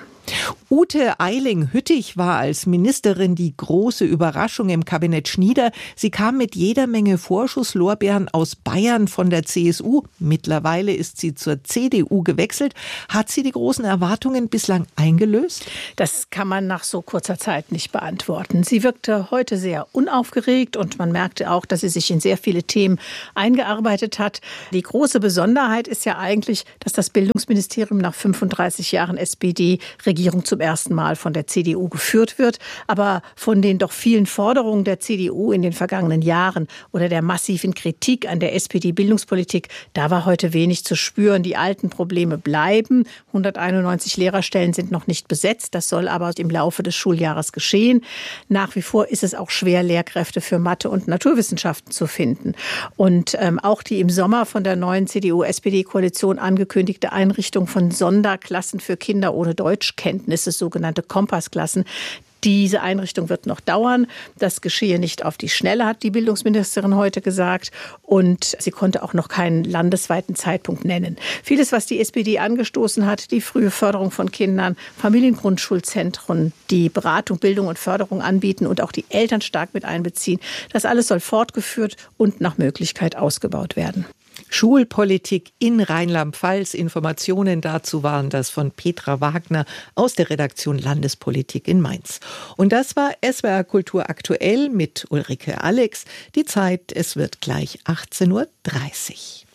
Ute Eiling-Hüttig war als Ministerin die große Überraschung im Kabinett Schnieder. Sie kam mit jeder Menge Vorschusslorbeeren aus Bayern von der C S U. Mittlerweile ist sie zur C D U gewechselt. Hat sie die großen Erwartungen bislang eingelöst? Das kann man nach so kurzer Zeit nicht beantworten. Sie wirkte heute sehr unaufgeregt und man merkte auch, dass sie sich in sehr viele Themen eingearbeitet hat. Die große Besonderheit ist ja eigentlich, dass das Bildungsministerium nach fünfunddreißig Jahren S P D Regierung zum ersten Mal von der C D U geführt wird. Aber von den doch vielen Forderungen der C D U in den vergangenen Jahren oder der massiven Kritik an der S P D-Bildungspolitik, da war heute wenig zu spüren. Die alten Probleme bleiben. hunderteinundneunzig Lehrerstellen sind noch nicht besetzt. Das soll aber im Laufe des Schuljahres geschehen. Nach wie vor ist es auch schwer, Lehrkräfte für Mathe und Naturwissenschaften zu finden. Und ähm, auch die im Sommer von der neuen C D U-S P D-Koalition angekündigte Einrichtung von Sonderklassen für Kinder ohne Deutschkenntnisse, sogenannte Kompassklassen. Diese Einrichtung wird noch dauern. Das geschehe nicht auf die Schnelle, hat die Bildungsministerin heute gesagt. Und sie konnte auch noch keinen landesweiten Zeitpunkt nennen. Vieles, was die S P D angestoßen hat, die frühe Förderung von Kindern, Familiengrundschulzentren, die Beratung, Bildung und Förderung anbieten und auch die Eltern stark mit einbeziehen, das alles soll fortgeführt und nach Möglichkeit ausgebaut werden. Schulpolitik in Rheinland-Pfalz. Informationen dazu waren das von Petra Wagner aus der Redaktion Landespolitik in Mainz. Und das war S W R Kultur aktuell mit Ulrike Alex. Die Zeit, es wird gleich achtzehn Uhr dreißig.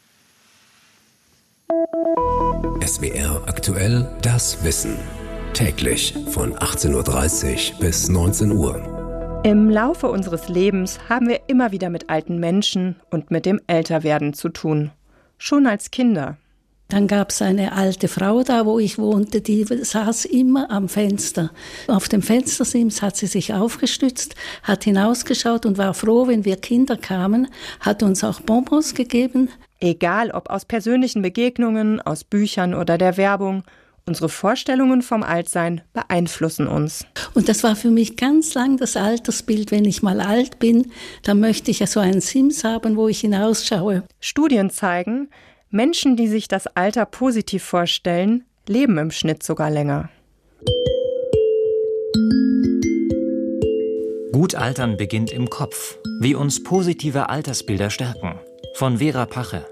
S W R aktuell, das Wissen. Täglich von achtzehn Uhr dreißig bis neunzehn Uhr. Im Laufe unseres Lebens haben wir immer wieder mit alten Menschen und mit dem Älterwerden zu tun. Schon als Kinder. Dann gab es eine alte Frau da, wo ich wohnte, die saß immer am Fenster. Auf dem Fenstersims hat sie sich aufgestützt, hat hinausgeschaut und war froh, wenn wir Kinder kamen, hat uns auch Bonbons gegeben. Egal ob aus persönlichen Begegnungen, aus Büchern oder der Werbung, unsere Vorstellungen vom Altsein beeinflussen uns. Und das war für mich ganz lang das Altersbild. Wenn ich mal alt bin, dann möchte ich ja so einen Sims haben, wo ich hinausschaue. Studien zeigen, Menschen, die sich das Alter positiv vorstellen, leben im Schnitt sogar länger. Gut altern beginnt im Kopf. Wie uns positive Altersbilder stärken. Von Vera Pache.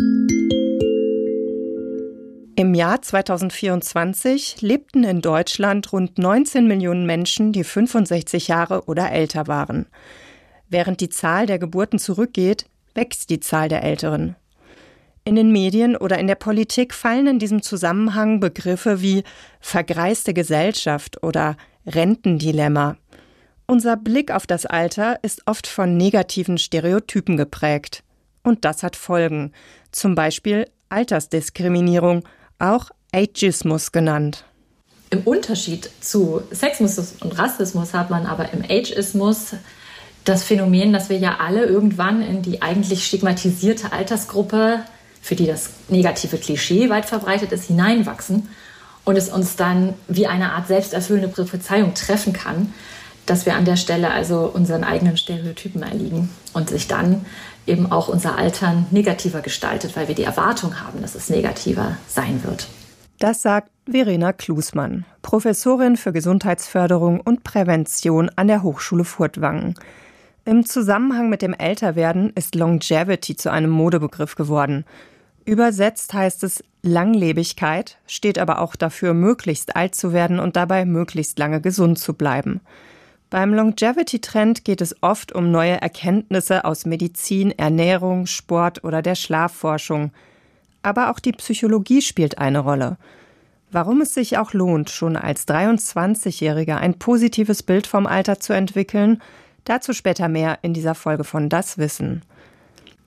Im Jahr zweitausendvierundzwanzig lebten in Deutschland rund neunzehn Millionen Menschen, die fünfundsechzig Jahre oder älter waren. Während die Zahl der Geburten zurückgeht, wächst die Zahl der Älteren. In den Medien oder in der Politik fallen in diesem Zusammenhang Begriffe wie vergreiste Gesellschaft oder Rentendilemma. Unser Blick auf das Alter ist oft von negativen Stereotypen geprägt. Und das hat Folgen, zum Beispiel Altersdiskriminierung, auch Ageismus genannt. Im Unterschied zu Sexismus und Rassismus hat man aber im Ageismus das Phänomen, dass wir ja alle irgendwann in die eigentlich stigmatisierte Altersgruppe, für die das negative Klischee weit verbreitet ist, hineinwachsen und es uns dann wie eine Art selbsterfüllende Prophezeiung treffen kann, dass wir an der Stelle also unseren eigenen Stereotypen erliegen und sich dann eben auch unser Altern negativer gestaltet, weil wir die Erwartung haben, dass es negativer sein wird. Das sagt Verena Klusmann, Professorin für Gesundheitsförderung und Prävention an der Hochschule Furtwangen. Im Zusammenhang mit dem Älterwerden ist Longevity zu einem Modebegriff geworden. Übersetzt heißt es Langlebigkeit, steht aber auch dafür, möglichst alt zu werden und dabei möglichst lange gesund zu bleiben. Beim Longevity-Trend geht es oft um neue Erkenntnisse aus Medizin, Ernährung, Sport oder der Schlafforschung. Aber auch die Psychologie spielt eine Rolle. Warum es sich auch lohnt, schon als dreiundzwanzigjähriger ein positives Bild vom Alter zu entwickeln, dazu später mehr in dieser Folge von Das Wissen.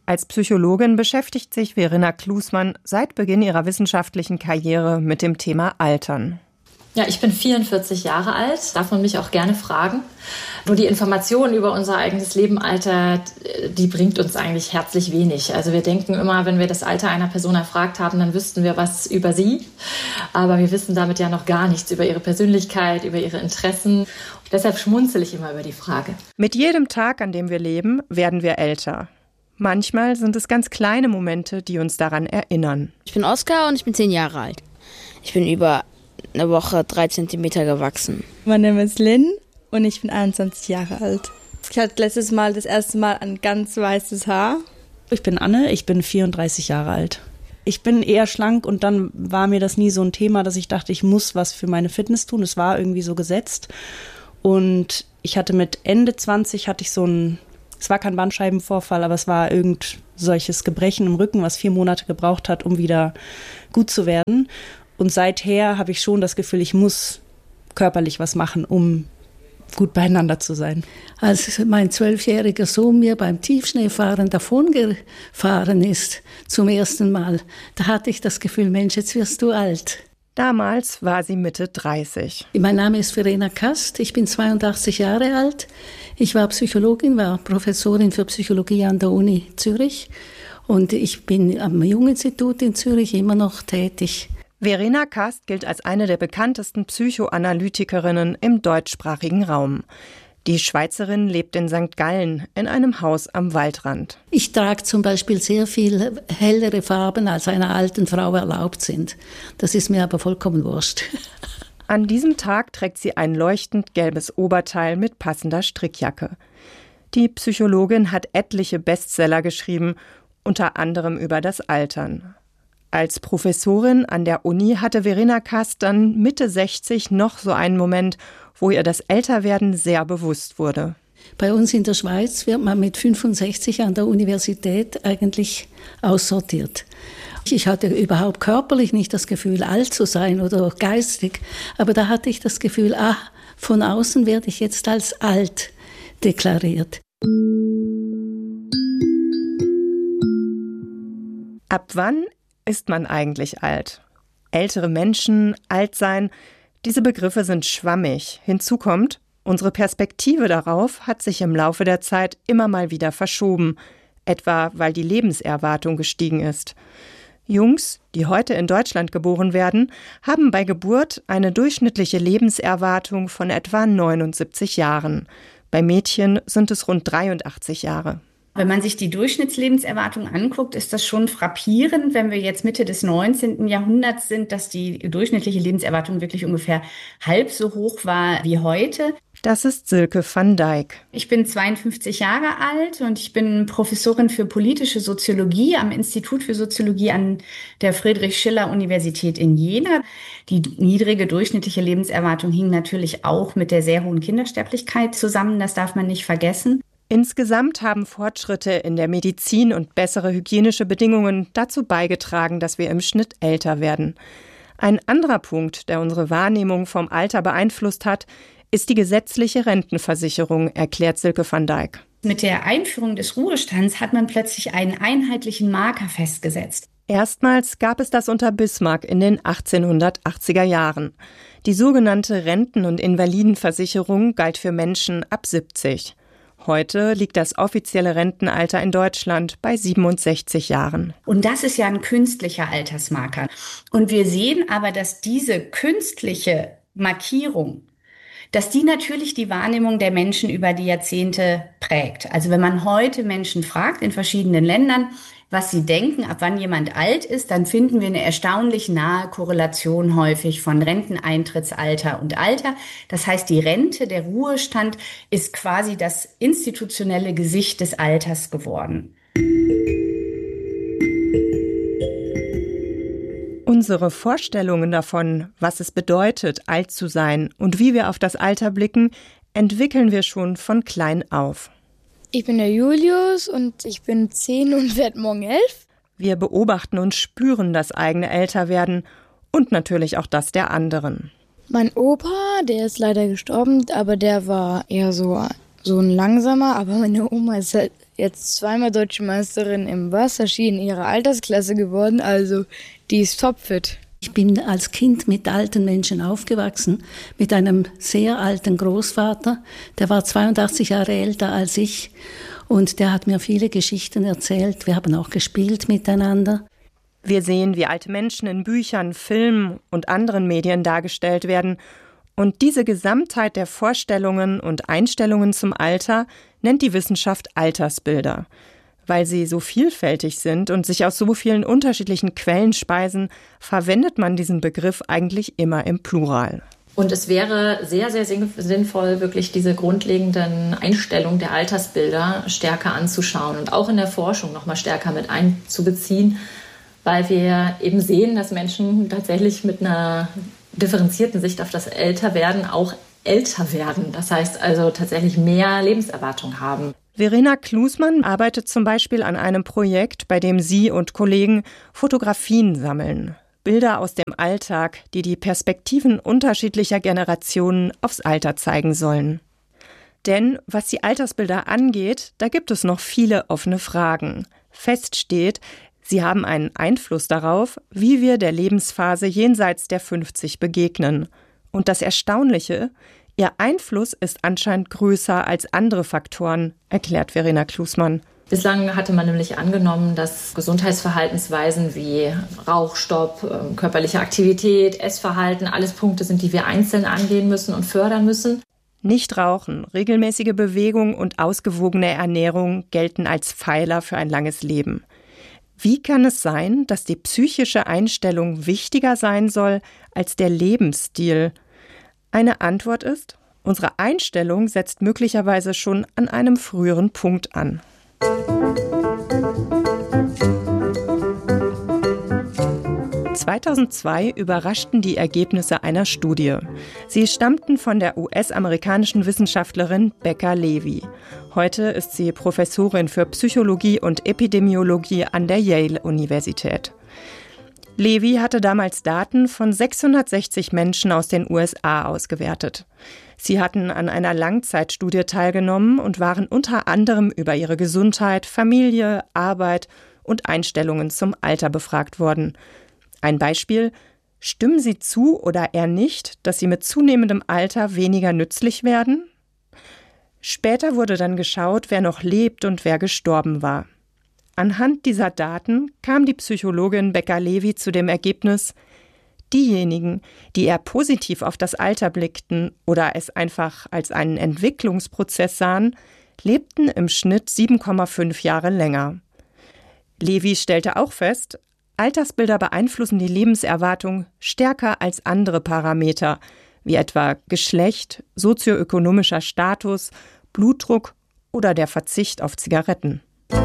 Als Psychologin beschäftigt sich Verena Klusmann seit Beginn ihrer wissenschaftlichen Karriere mit dem Thema Altern. Ja, ich bin vierundvierzig Jahre alt, darf man mich auch gerne fragen. Nur die Information über unser eigenes Leben, Alter, die bringt uns eigentlich herzlich wenig. Also wir denken immer, wenn wir das Alter einer Person erfragt haben, dann wüssten wir was über sie. Aber wir wissen damit ja noch gar nichts über ihre Persönlichkeit, über ihre Interessen. Und deshalb schmunzel ich immer über die Frage. Mit jedem Tag, an dem wir leben, werden wir älter. Manchmal sind es ganz kleine Momente, die uns daran erinnern. Ich bin Oskar und ich bin zehn Jahre alt. Ich bin über eine Woche drei Zentimeter gewachsen. Mein Name ist Lynn und ich bin einundzwanzig Jahre alt. Ich hatte letztes Mal das erste Mal ein ganz weißes Haar. Ich bin Anne, ich bin vierunddreißig Jahre alt. Ich bin eher schlank und dann war mir das nie so ein Thema, dass ich dachte, ich muss was für meine Fitness tun. Es war irgendwie so gesetzt. Und ich hatte mit Ende zwanzig hatte ich so ein, es war kein Bandscheibenvorfall, aber es war irgend solches Gebrechen im Rücken, was vier Monate gebraucht hat, um wieder gut zu werden. Und seither habe ich schon das Gefühl, ich muss körperlich was machen, um gut beieinander zu sein. Als mein zwölfjähriger Sohn mir beim Tiefschneefahren davongefahren ist, zum ersten Mal, da hatte ich das Gefühl, Mensch, jetzt wirst du alt. Damals war sie Mitte dreißig. Mein Name ist Verena Kast, ich bin zweiundachtzig Jahre alt. Ich war Psychologin, war Professorin für Psychologie an der Uni Zürich und ich bin am Jung-Institut in Zürich immer noch tätig. Verena Kast gilt als eine der bekanntesten Psychoanalytikerinnen im deutschsprachigen Raum. Die Schweizerin lebt in Sankt Gallen in einem Haus am Waldrand. Ich trage zum Beispiel sehr viel hellere Farben, als einer alten Frau erlaubt sind. Das ist mir aber vollkommen wurscht. An diesem Tag trägt sie ein leuchtend gelbes Oberteil mit passender Strickjacke. Die Psychologin hat etliche Bestseller geschrieben, unter anderem über das Altern. Als Professorin an der Uni hatte Verena Kast dann Mitte sechzig noch so einen Moment, wo ihr das Älterwerden sehr bewusst wurde. Bei uns in der Schweiz wird man mit fünfundsechzig an der Universität eigentlich aussortiert. Ich hatte überhaupt körperlich nicht das Gefühl, alt zu sein oder geistig, aber da hatte ich das Gefühl, ah, von außen werde ich jetzt als alt deklariert. Ab wann ist man eigentlich alt? Ältere Menschen, alt sein, diese Begriffe sind schwammig. Hinzu kommt, unsere Perspektive darauf hat sich im Laufe der Zeit immer mal wieder verschoben, etwa weil die Lebenserwartung gestiegen ist. Jungs, die heute in Deutschland geboren werden, haben bei Geburt eine durchschnittliche Lebenserwartung von etwa neunundsiebzig Jahren. Bei Mädchen sind es rund dreiundachtzig Jahre. Wenn man sich die Durchschnittslebenserwartung anguckt, ist das schon frappierend, wenn wir jetzt Mitte des neunzehnten Jahrhunderts sind, dass die durchschnittliche Lebenserwartung wirklich ungefähr halb so hoch war wie heute. Das ist Silke van Dijk. Ich bin zweiundfünfzig Jahre alt und ich bin Professorin für politische Soziologie am Institut für Soziologie an der Friedrich-Schiller-Universität in Jena. Die niedrige durchschnittliche Lebenserwartung hing natürlich auch mit der sehr hohen Kindersterblichkeit zusammen, das darf man nicht vergessen. Insgesamt haben Fortschritte in der Medizin und bessere hygienische Bedingungen dazu beigetragen, dass wir im Schnitt älter werden. Ein anderer Punkt, der unsere Wahrnehmung vom Alter beeinflusst hat, ist die gesetzliche Rentenversicherung, erklärt Silke van Dijk. Mit der Einführung des Ruhestands hat man plötzlich einen einheitlichen Marker festgesetzt. Erstmals gab es das unter Bismarck in den achtzehnhundertachtziger Jahren. Die sogenannte Renten- und Invalidenversicherung galt für Menschen ab siebzig. Heute liegt das offizielle Rentenalter in Deutschland bei siebenundsechzig Jahren. Und das ist ja ein künstlicher Altersmarker. Und wir sehen aber, dass diese künstliche Markierung, dass die natürlich die Wahrnehmung der Menschen über die Jahrzehnte prägt. Also wenn man heute Menschen fragt in verschiedenen Ländern, was sie denken, ab wann jemand alt ist, dann finden wir eine erstaunlich nahe Korrelation häufig von Renteneintrittsalter und Alter. Das heißt, die Rente, der Ruhestand ist quasi das institutionelle Gesicht des Alters geworden. Unsere Vorstellungen davon, was es bedeutet, alt zu sein und wie wir auf das Alter blicken, entwickeln wir schon von klein auf. Ich bin der Julius und ich bin zehn und werde morgen elf. Wir beobachten und spüren das eigene Älterwerden und natürlich auch das der anderen. Mein Opa, der ist leider gestorben, aber der war eher so, so ein langsamer, aber meine Oma ist halt jetzt zweimal Deutsche Meisterin im Wasserski in ihrer Altersklasse geworden, also die ist topfit. Ich bin als Kind mit alten Menschen aufgewachsen, mit einem sehr alten Großvater, der war zweiundachtzig Jahre älter als ich und der hat mir viele Geschichten erzählt. Wir haben auch gespielt miteinander. Wir sehen, wie alte Menschen in Büchern, Filmen und anderen Medien dargestellt werden. Und diese Gesamtheit der Vorstellungen und Einstellungen zum Alter nennt die Wissenschaft Altersbilder. Weil sie so vielfältig sind und sich aus so vielen unterschiedlichen Quellen speisen, verwendet man diesen Begriff eigentlich immer im Plural. Und es wäre sehr, sehr sinnvoll, wirklich diese grundlegenden Einstellungen der Altersbilder stärker anzuschauen und auch in der Forschung noch mal stärker mit einzubeziehen, weil wir eben sehen, dass Menschen tatsächlich mit einer differenzierten Sicht auf das Älterwerden auch älter werden. Das heißt also tatsächlich mehr Lebenserwartung haben. Verena Klusmann arbeitet zum Beispiel an einem Projekt, bei dem sie und Kollegen Fotografien sammeln. Bilder aus dem Alltag, die die Perspektiven unterschiedlicher Generationen aufs Alter zeigen sollen. Denn was die Altersbilder angeht, da gibt es noch viele offene Fragen. Fest steht, sie haben einen Einfluss darauf, wie wir der Lebensphase jenseits der fünfzig begegnen. Und das Erstaunliche: Ihr Einfluss ist anscheinend größer als andere Faktoren, erklärt Verena Klusmann. Bislang hatte man nämlich angenommen, dass Gesundheitsverhaltensweisen wie Rauchstopp, körperliche Aktivität, Essverhalten alles Punkte sind, die wir einzeln angehen müssen und fördern müssen. Nicht rauchen, regelmäßige Bewegung und ausgewogene Ernährung gelten als Pfeiler für ein langes Leben. Wie kann es sein, dass die psychische Einstellung wichtiger sein soll als der Lebensstil? Eine Antwort ist, unsere Einstellung setzt möglicherweise schon an einem früheren Punkt an. zweitausendzwei überraschten die Ergebnisse einer Studie. Sie stammten von der U S-amerikanischen Wissenschaftlerin Becca Levy. Heute ist sie Professorin für Psychologie und Epidemiologie an der Yale-Universität. Levy hatte damals Daten von sechshundertsechzig Menschen aus den U S A ausgewertet. Sie hatten an einer Langzeitstudie teilgenommen und waren unter anderem über ihre Gesundheit, Familie, Arbeit und Einstellungen zum Alter befragt worden. Ein Beispiel: Stimmen Sie zu oder eher nicht, dass Sie mit zunehmendem Alter weniger nützlich werden? Später wurde dann geschaut, wer noch lebt und wer gestorben war. Anhand dieser Daten kam die Psychologin Becca Levy zu dem Ergebnis, diejenigen, die eher positiv auf das Alter blickten oder es einfach als einen Entwicklungsprozess sahen, lebten im Schnitt sieben Komma fünf Jahre länger. Levy stellte auch fest, Altersbilder beeinflussen die Lebenserwartung stärker als andere Parameter, wie etwa Geschlecht, sozioökonomischer Status, Blutdruck oder der Verzicht auf Zigaretten.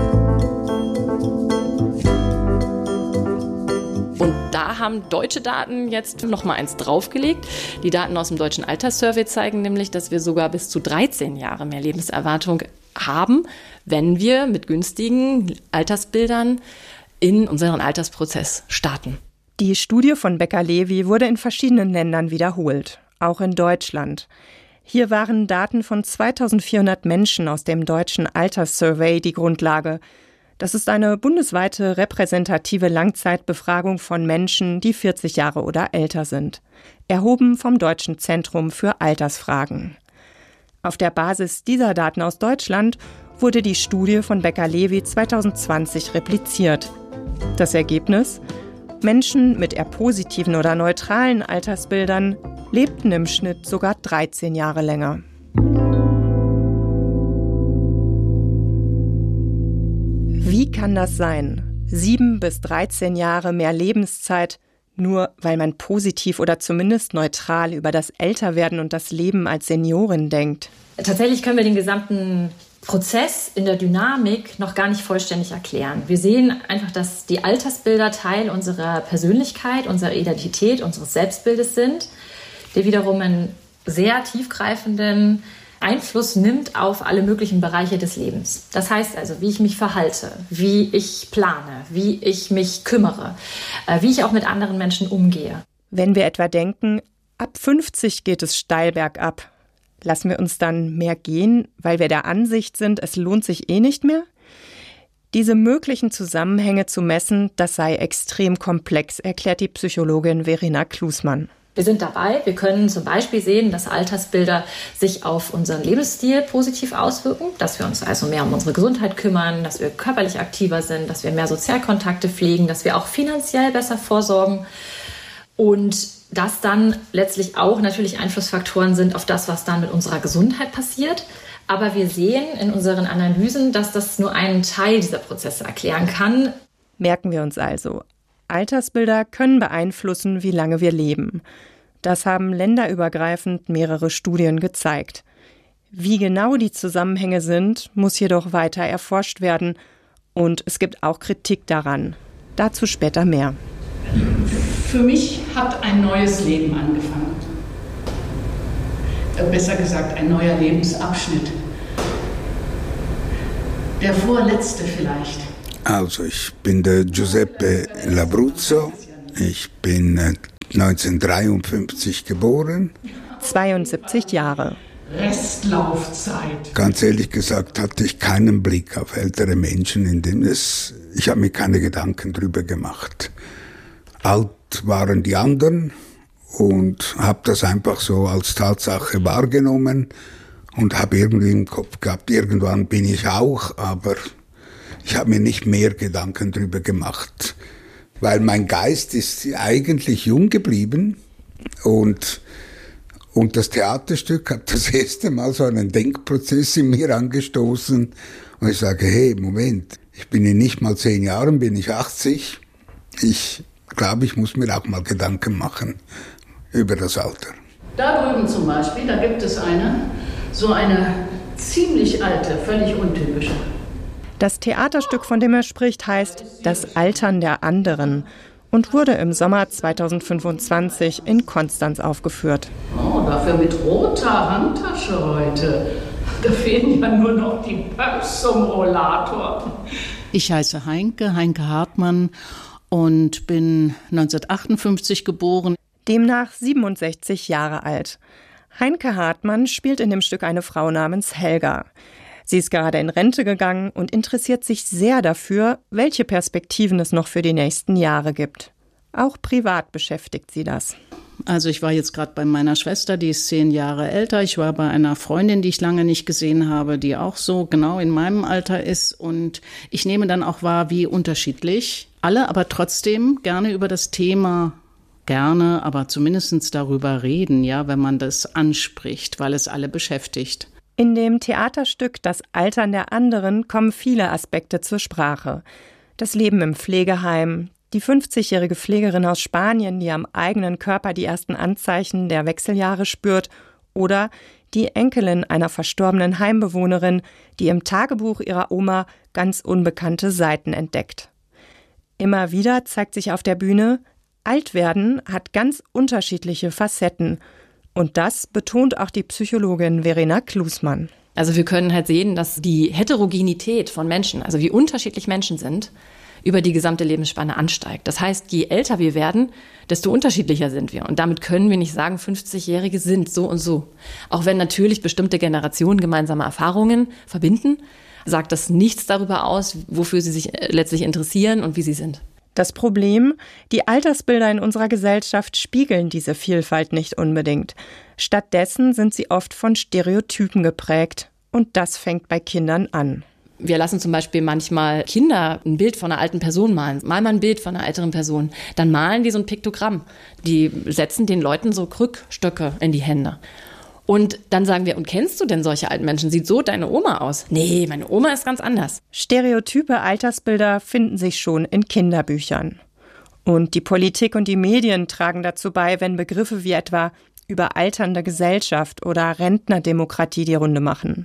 Und da haben deutsche Daten jetzt noch mal eins draufgelegt. Die Daten aus dem Deutschen Alterssurvey zeigen nämlich, dass wir sogar bis zu dreizehn Jahre mehr Lebenserwartung haben, wenn wir mit günstigen Altersbildern in unseren Altersprozess starten. Die Studie von Becca Levy wurde in verschiedenen Ländern wiederholt, auch in Deutschland. Hier waren Daten von zweitausendvierhundert Menschen aus dem Deutschen Alterssurvey die Grundlage. Das ist eine bundesweite repräsentative Langzeitbefragung von Menschen, die vierzig Jahre oder älter sind, erhoben vom Deutschen Zentrum für Altersfragen. Auf der Basis dieser Daten aus Deutschland wurde die Studie von Becca Levy zweitausendzwanzig repliziert. Das Ergebnis: Menschen mit eher positiven oder neutralen Altersbildern lebten im Schnitt sogar dreizehn Jahre länger. Wie kann das sein? Sieben bis dreizehn Jahre mehr Lebenszeit, nur weil man positiv oder zumindest neutral über das Älterwerden und das Leben als Seniorin denkt. Tatsächlich können wir den gesamten Prozess in der Dynamik noch gar nicht vollständig erklären. Wir sehen einfach, dass die Altersbilder Teil unserer Persönlichkeit, unserer Identität, unseres Selbstbildes sind, der wiederum einen sehr tiefgreifenden Einfluss nimmt auf alle möglichen Bereiche des Lebens. Das heißt also, wie ich mich verhalte, wie ich plane, wie ich mich kümmere, wie ich auch mit anderen Menschen umgehe. Wenn wir etwa denken, ab fünfzig geht es steil bergab, lassen wir uns dann mehr gehen, weil wir der Ansicht sind, es lohnt sich eh nicht mehr? Diese möglichen Zusammenhänge zu messen, das sei extrem komplex, erklärt die Psychologin Verena Klusmann. Wir sind dabei. Wir können zum Beispiel sehen, dass Altersbilder sich auf unseren Lebensstil positiv auswirken, dass wir uns also mehr um unsere Gesundheit kümmern, dass wir körperlich aktiver sind, dass wir mehr Sozialkontakte pflegen, dass wir auch finanziell besser vorsorgen und dass dann letztlich auch natürlich Einflussfaktoren sind auf das, was dann mit unserer Gesundheit passiert. Aber wir sehen in unseren Analysen, dass das nur einen Teil dieser Prozesse erklären kann. Merken wir uns also. Altersbilder können beeinflussen, wie lange wir leben. Das haben länderübergreifend mehrere Studien gezeigt. Wie genau die Zusammenhänge sind, muss jedoch weiter erforscht werden. Und es gibt auch Kritik daran. Dazu später mehr. Für mich hat ein neues Leben angefangen. Besser gesagt, ein neuer Lebensabschnitt. Der vorletzte vielleicht. Also, ich bin der Giuseppe Labruzzo. Ich bin neunzehnhundertdreiundfünfzig geboren. zweiundsiebzig Jahre. Restlaufzeit. Ganz ehrlich gesagt hatte ich keinen Blick auf ältere Menschen, in dem es, ich habe mir keine Gedanken drüber gemacht. Alt waren die anderen und habe das einfach so als Tatsache wahrgenommen und habe irgendwie im Kopf gehabt, irgendwann bin ich auch, aber ich habe mir nicht mehr Gedanken drüber gemacht, weil mein Geist ist eigentlich jung geblieben und, und das Theaterstück hat das erste Mal so einen Denkprozess in mir angestoßen und ich sage, hey, Moment, ich bin in nicht mal zehn Jahren, bin ich achtzig, ich glaube, ich muss mir auch mal Gedanken machen über das Alter. Da drüben zum Beispiel, da gibt es eine, so eine ziemlich alte, völlig untypische. Das Theaterstück, von dem er spricht, heißt Das Altern der anderen und wurde im Sommer zweitausendfünfundzwanzig in Konstanz aufgeführt. Oh, dafür mit roter Handtasche heute. Da fehlen ja nur noch die Börs zum Rollator. Ich heiße Heinke, Heinke Hartmann und bin neunzehnhundertachtundfünfzig geboren. Demnach siebenundsechzig Jahre alt. Heinke Hartmann spielt in dem Stück eine Frau namens Helga. Sie ist gerade in Rente gegangen und interessiert sich sehr dafür, welche Perspektiven es noch für die nächsten Jahre gibt. Auch privat beschäftigt sie das. Also ich war jetzt gerade bei meiner Schwester, die ist zehn Jahre älter. Ich war bei einer Freundin, die ich lange nicht gesehen habe, die auch so genau in meinem Alter ist. Und ich nehme dann auch wahr, wie unterschiedlich alle, aber trotzdem gerne über das Thema, gerne, aber zumindest darüber reden, ja, wenn man das anspricht, weil es alle beschäftigt. In dem Theaterstück Das Altern der anderen kommen viele Aspekte zur Sprache. Das Leben im Pflegeheim, die fünfzigjährige Pflegerin aus Spanien, die am eigenen Körper die ersten Anzeichen der Wechseljahre spürt, oder die Enkelin einer verstorbenen Heimbewohnerin, die im Tagebuch ihrer Oma ganz unbekannte Seiten entdeckt. Immer wieder zeigt sich auf der Bühne, Altwerden hat ganz unterschiedliche Facetten. Und das betont auch die Psychologin Verena Klusmann. Also wir können halt sehen, dass die Heterogenität von Menschen, also wie unterschiedlich Menschen sind, über die gesamte Lebensspanne ansteigt. Das heißt, je älter wir werden, desto unterschiedlicher sind wir. Und damit können wir nicht sagen, fünfzigjährige sind so und so. Auch wenn natürlich bestimmte Generationen gemeinsame Erfahrungen verbinden, sagt das nichts darüber aus, wofür sie sich letztlich interessieren und wie sie sind. Das Problem, die Altersbilder in unserer Gesellschaft spiegeln diese Vielfalt nicht unbedingt. Stattdessen sind sie oft von Stereotypen geprägt. Und das fängt bei Kindern an. Wir lassen zum Beispiel manchmal Kinder ein Bild von einer alten Person malen. Mal mal ein Bild von einer älteren Person. Dann malen die so ein Piktogramm. Die setzen den Leuten so Krückstöcke in die Hände. Und dann sagen wir, und kennst du denn solche alten Menschen? Sieht so deine Oma aus? Nee, meine Oma ist ganz anders. Stereotype Altersbilder finden sich schon in Kinderbüchern. Und die Politik und die Medien tragen dazu bei, wenn Begriffe wie etwa überalternde Gesellschaft oder Rentnerdemokratie die Runde machen.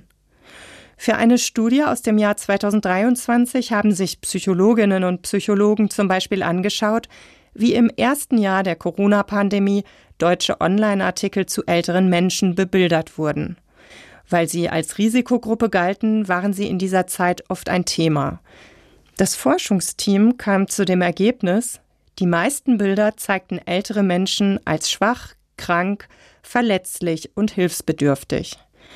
Für eine Studie aus dem Jahr zweitausenddreiundzwanzig haben sich Psychologinnen und Psychologen zum Beispiel angeschaut, wie im ersten Jahr der Corona-Pandemie deutsche Online-Artikel zu älteren Menschen bebildert wurden. Weil sie als Risikogruppe galten, waren sie in dieser Zeit oft ein Thema. Das Forschungsteam kam zu dem Ergebnis, die meisten Bilder zeigten ältere Menschen als schwach, krank, verletzlich und hilfsbedürftig.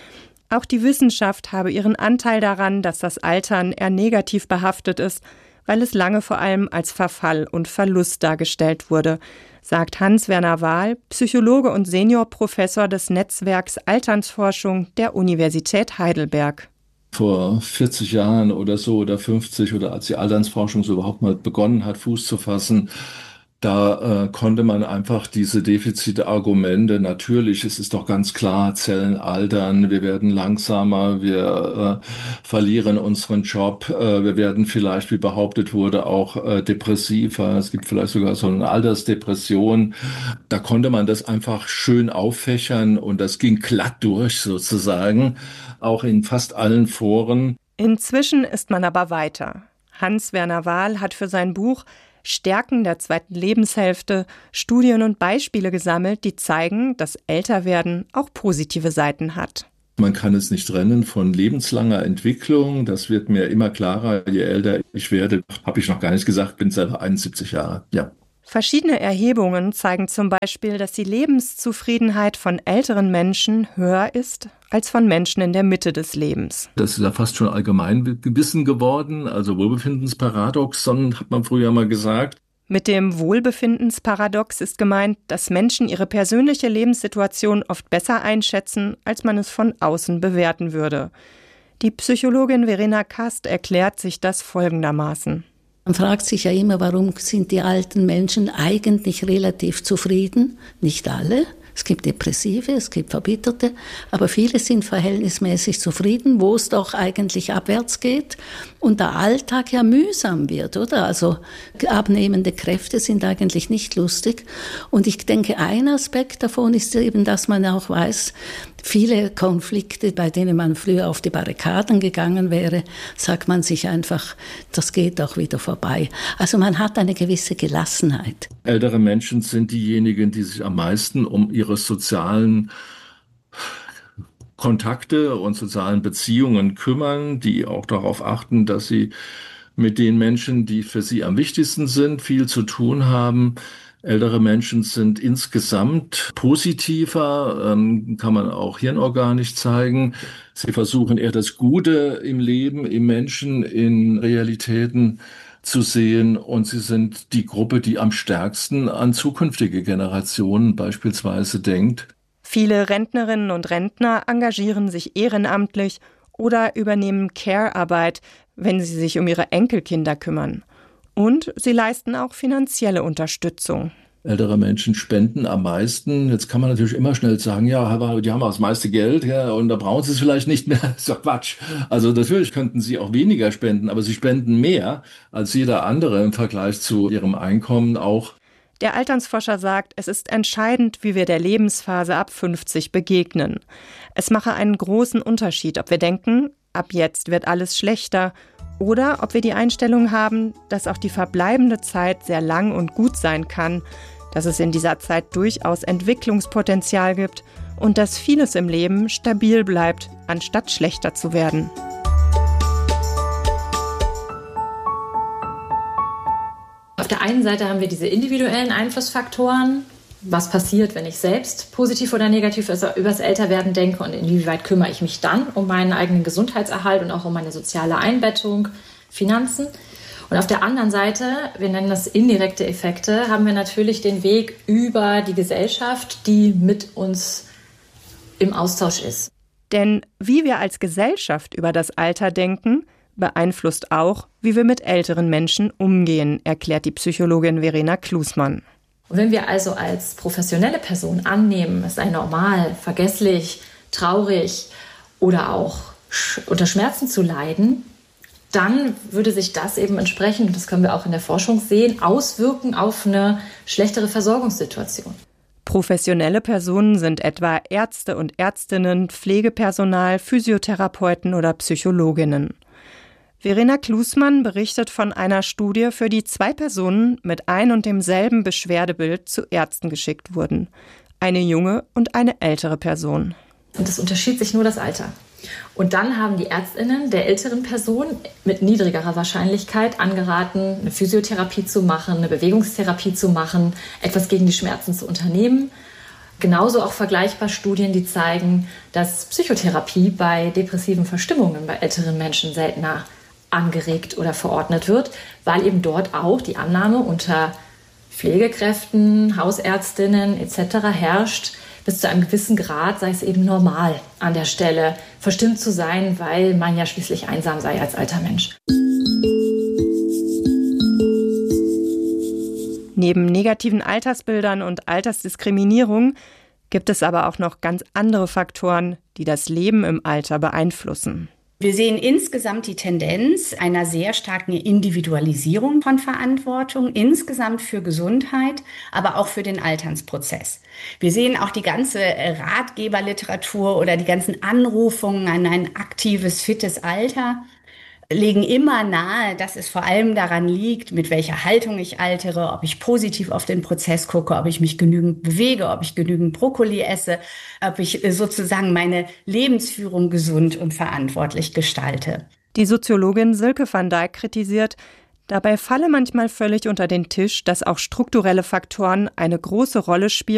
Auch die Wissenschaft habe ihren Anteil daran, dass das Altern eher negativ behaftet ist, weil es lange vor allem als Verfall und Verlust dargestellt wurde, sagt Hans-Werner Wahl, Psychologe und Seniorprofessor des Netzwerks Alternsforschung der Universität Heidelberg. Vor vierzig Jahren oder so oder fünfzig oder als die Alternsforschung so überhaupt mal begonnen hat, Fuß zu fassen, da äh, konnte man einfach diese Defizite-Argumente, natürlich, es ist doch ganz klar, Zellen altern, wir werden langsamer, wir äh, verlieren unseren Job, äh, wir werden vielleicht, wie behauptet wurde, auch äh, depressiver, es gibt vielleicht sogar so eine Altersdepression. Da konnte man das einfach schön auffächern und das ging glatt durch sozusagen, auch in fast allen Foren. Inzwischen ist man aber weiter. Hans-Werner Wahl hat für sein Buch Stärken der zweiten Lebenshälfte Studien und Beispiele gesammelt, die zeigen, dass Älterwerden auch positive Seiten hat. Man kann es nicht trennen von lebenslanger Entwicklung. Das wird mir immer klarer, je älter ich werde. Habe ich noch gar nicht gesagt, bin selber einundsiebzig Jahre. Ja. Verschiedene Erhebungen zeigen zum Beispiel, dass die Lebenszufriedenheit von älteren Menschen höher ist als von Menschen in der Mitte des Lebens. Das ist ja fast schon Allgemeinwissen geworden, also Wohlbefindensparadoxon hat man früher mal gesagt. Mit dem Wohlbefindensparadox ist gemeint, dass Menschen ihre persönliche Lebenssituation oft besser einschätzen, als man es von außen bewerten würde. Die Psychologin Verena Kast erklärt sich das folgendermaßen. Man fragt sich ja immer, warum sind die alten Menschen eigentlich relativ zufrieden? Nicht alle. Es gibt Depressive, es gibt Verbitterte, aber viele sind verhältnismäßig zufrieden, wo es doch eigentlich abwärts geht und der Alltag ja mühsam wird, oder? Also abnehmende Kräfte sind eigentlich nicht lustig. Und ich denke, ein Aspekt davon ist eben, dass man auch weiß, viele Konflikte, bei denen man früher auf die Barrikaden gegangen wäre, sagt man sich einfach, das geht auch wieder vorbei. Also man hat eine gewisse Gelassenheit. Ältere Menschen sind diejenigen, die sich am meisten um ihre sozialen Kontakte und sozialen Beziehungen kümmern, die auch darauf achten, dass sie mit den Menschen, die für sie am wichtigsten sind, viel zu tun haben. Ältere Menschen sind insgesamt positiver, ähm, kann man auch hirnorganisch zeigen. Sie versuchen eher das Gute im Leben, im Menschen, in Realitäten zu sehen. Und sie sind die Gruppe, die am stärksten an zukünftige Generationen beispielsweise denkt. Viele Rentnerinnen und Rentner engagieren sich ehrenamtlich oder übernehmen Care-Arbeit, wenn sie sich um ihre Enkelkinder kümmern. Und sie leisten auch finanzielle Unterstützung. Ältere Menschen spenden am meisten. Jetzt kann man natürlich immer schnell sagen, ja, die haben auch das meiste Geld, ja, und da brauchen sie es vielleicht nicht mehr. Das ist doch Quatsch. Also natürlich könnten sie auch weniger spenden, aber sie spenden mehr als jeder andere im Vergleich zu ihrem Einkommen auch. Der Alternsforscher sagt, es ist entscheidend, wie wir der Lebensphase ab fünfzig begegnen. Es mache einen großen Unterschied, ob wir denken, ab jetzt wird alles schlechter, oder ob wir die Einstellung haben, dass auch die verbleibende Zeit sehr lang und gut sein kann, dass es in dieser Zeit durchaus Entwicklungspotenzial gibt und dass vieles im Leben stabil bleibt, anstatt schlechter zu werden. Auf der einen Seite haben wir diese individuellen Einflussfaktoren. Was passiert, wenn ich selbst positiv oder negativ über das Älterwerden denke und inwieweit kümmere ich mich dann um meinen eigenen Gesundheitserhalt und auch um meine soziale Einbettung, Finanzen. Und auf der anderen Seite, wir nennen das indirekte Effekte, haben wir natürlich den Weg über die Gesellschaft, die mit uns im Austausch ist. Denn wie wir als Gesellschaft über das Alter denken, beeinflusst auch, wie wir mit älteren Menschen umgehen, erklärt die Psychologin Verena Klusmann. Und wenn wir also als professionelle Person annehmen, es sei normal, vergesslich, traurig oder auch unter Schmerzen zu leiden, dann würde sich das eben entsprechend, das können wir auch in der Forschung sehen, auswirken auf eine schlechtere Versorgungssituation. Professionelle Personen sind etwa Ärzte und Ärztinnen, Pflegepersonal, Physiotherapeuten oder Psychologinnen. Verena Klusmann berichtet von einer Studie, für die zwei Personen mit ein und demselben Beschwerdebild zu Ärzten geschickt wurden. Eine junge und eine ältere Person. Und es unterschied sich nur das Alter. Und dann haben die ÄrztInnen der älteren Person mit niedrigerer Wahrscheinlichkeit angeraten, eine Physiotherapie zu machen, eine Bewegungstherapie zu machen, etwas gegen die Schmerzen zu unternehmen. Genauso auch vergleichbar Studien, die zeigen, dass Psychotherapie bei depressiven Verstimmungen bei älteren Menschen seltener angeregt oder verordnet wird, weil eben dort auch die Annahme unter Pflegekräften, Hausärztinnen et cetera herrscht, bis zu einem gewissen Grad sei es eben normal, an der Stelle verstimmt zu sein, weil man ja schließlich einsam sei als alter Mensch. Neben negativen Altersbildern und Altersdiskriminierung gibt es aber auch noch ganz andere Faktoren, die das Leben im Alter beeinflussen. Wir sehen insgesamt die Tendenz einer sehr starken Individualisierung von Verantwortung, insgesamt für Gesundheit, aber auch für den Alternsprozess. Wir sehen auch die ganze Ratgeberliteratur oder die ganzen Anrufungen an ein aktives, fittes Alter legen immer nahe, dass es vor allem daran liegt, mit welcher Haltung ich altere, ob ich positiv auf den Prozess gucke, ob ich mich genügend bewege, ob ich genügend Brokkoli esse, ob ich sozusagen meine Lebensführung gesund und verantwortlich gestalte. Die Soziologin Silke van Dijk kritisiert, dabei falle manchmal völlig unter den Tisch, dass auch strukturelle Faktoren eine große Rolle spielen,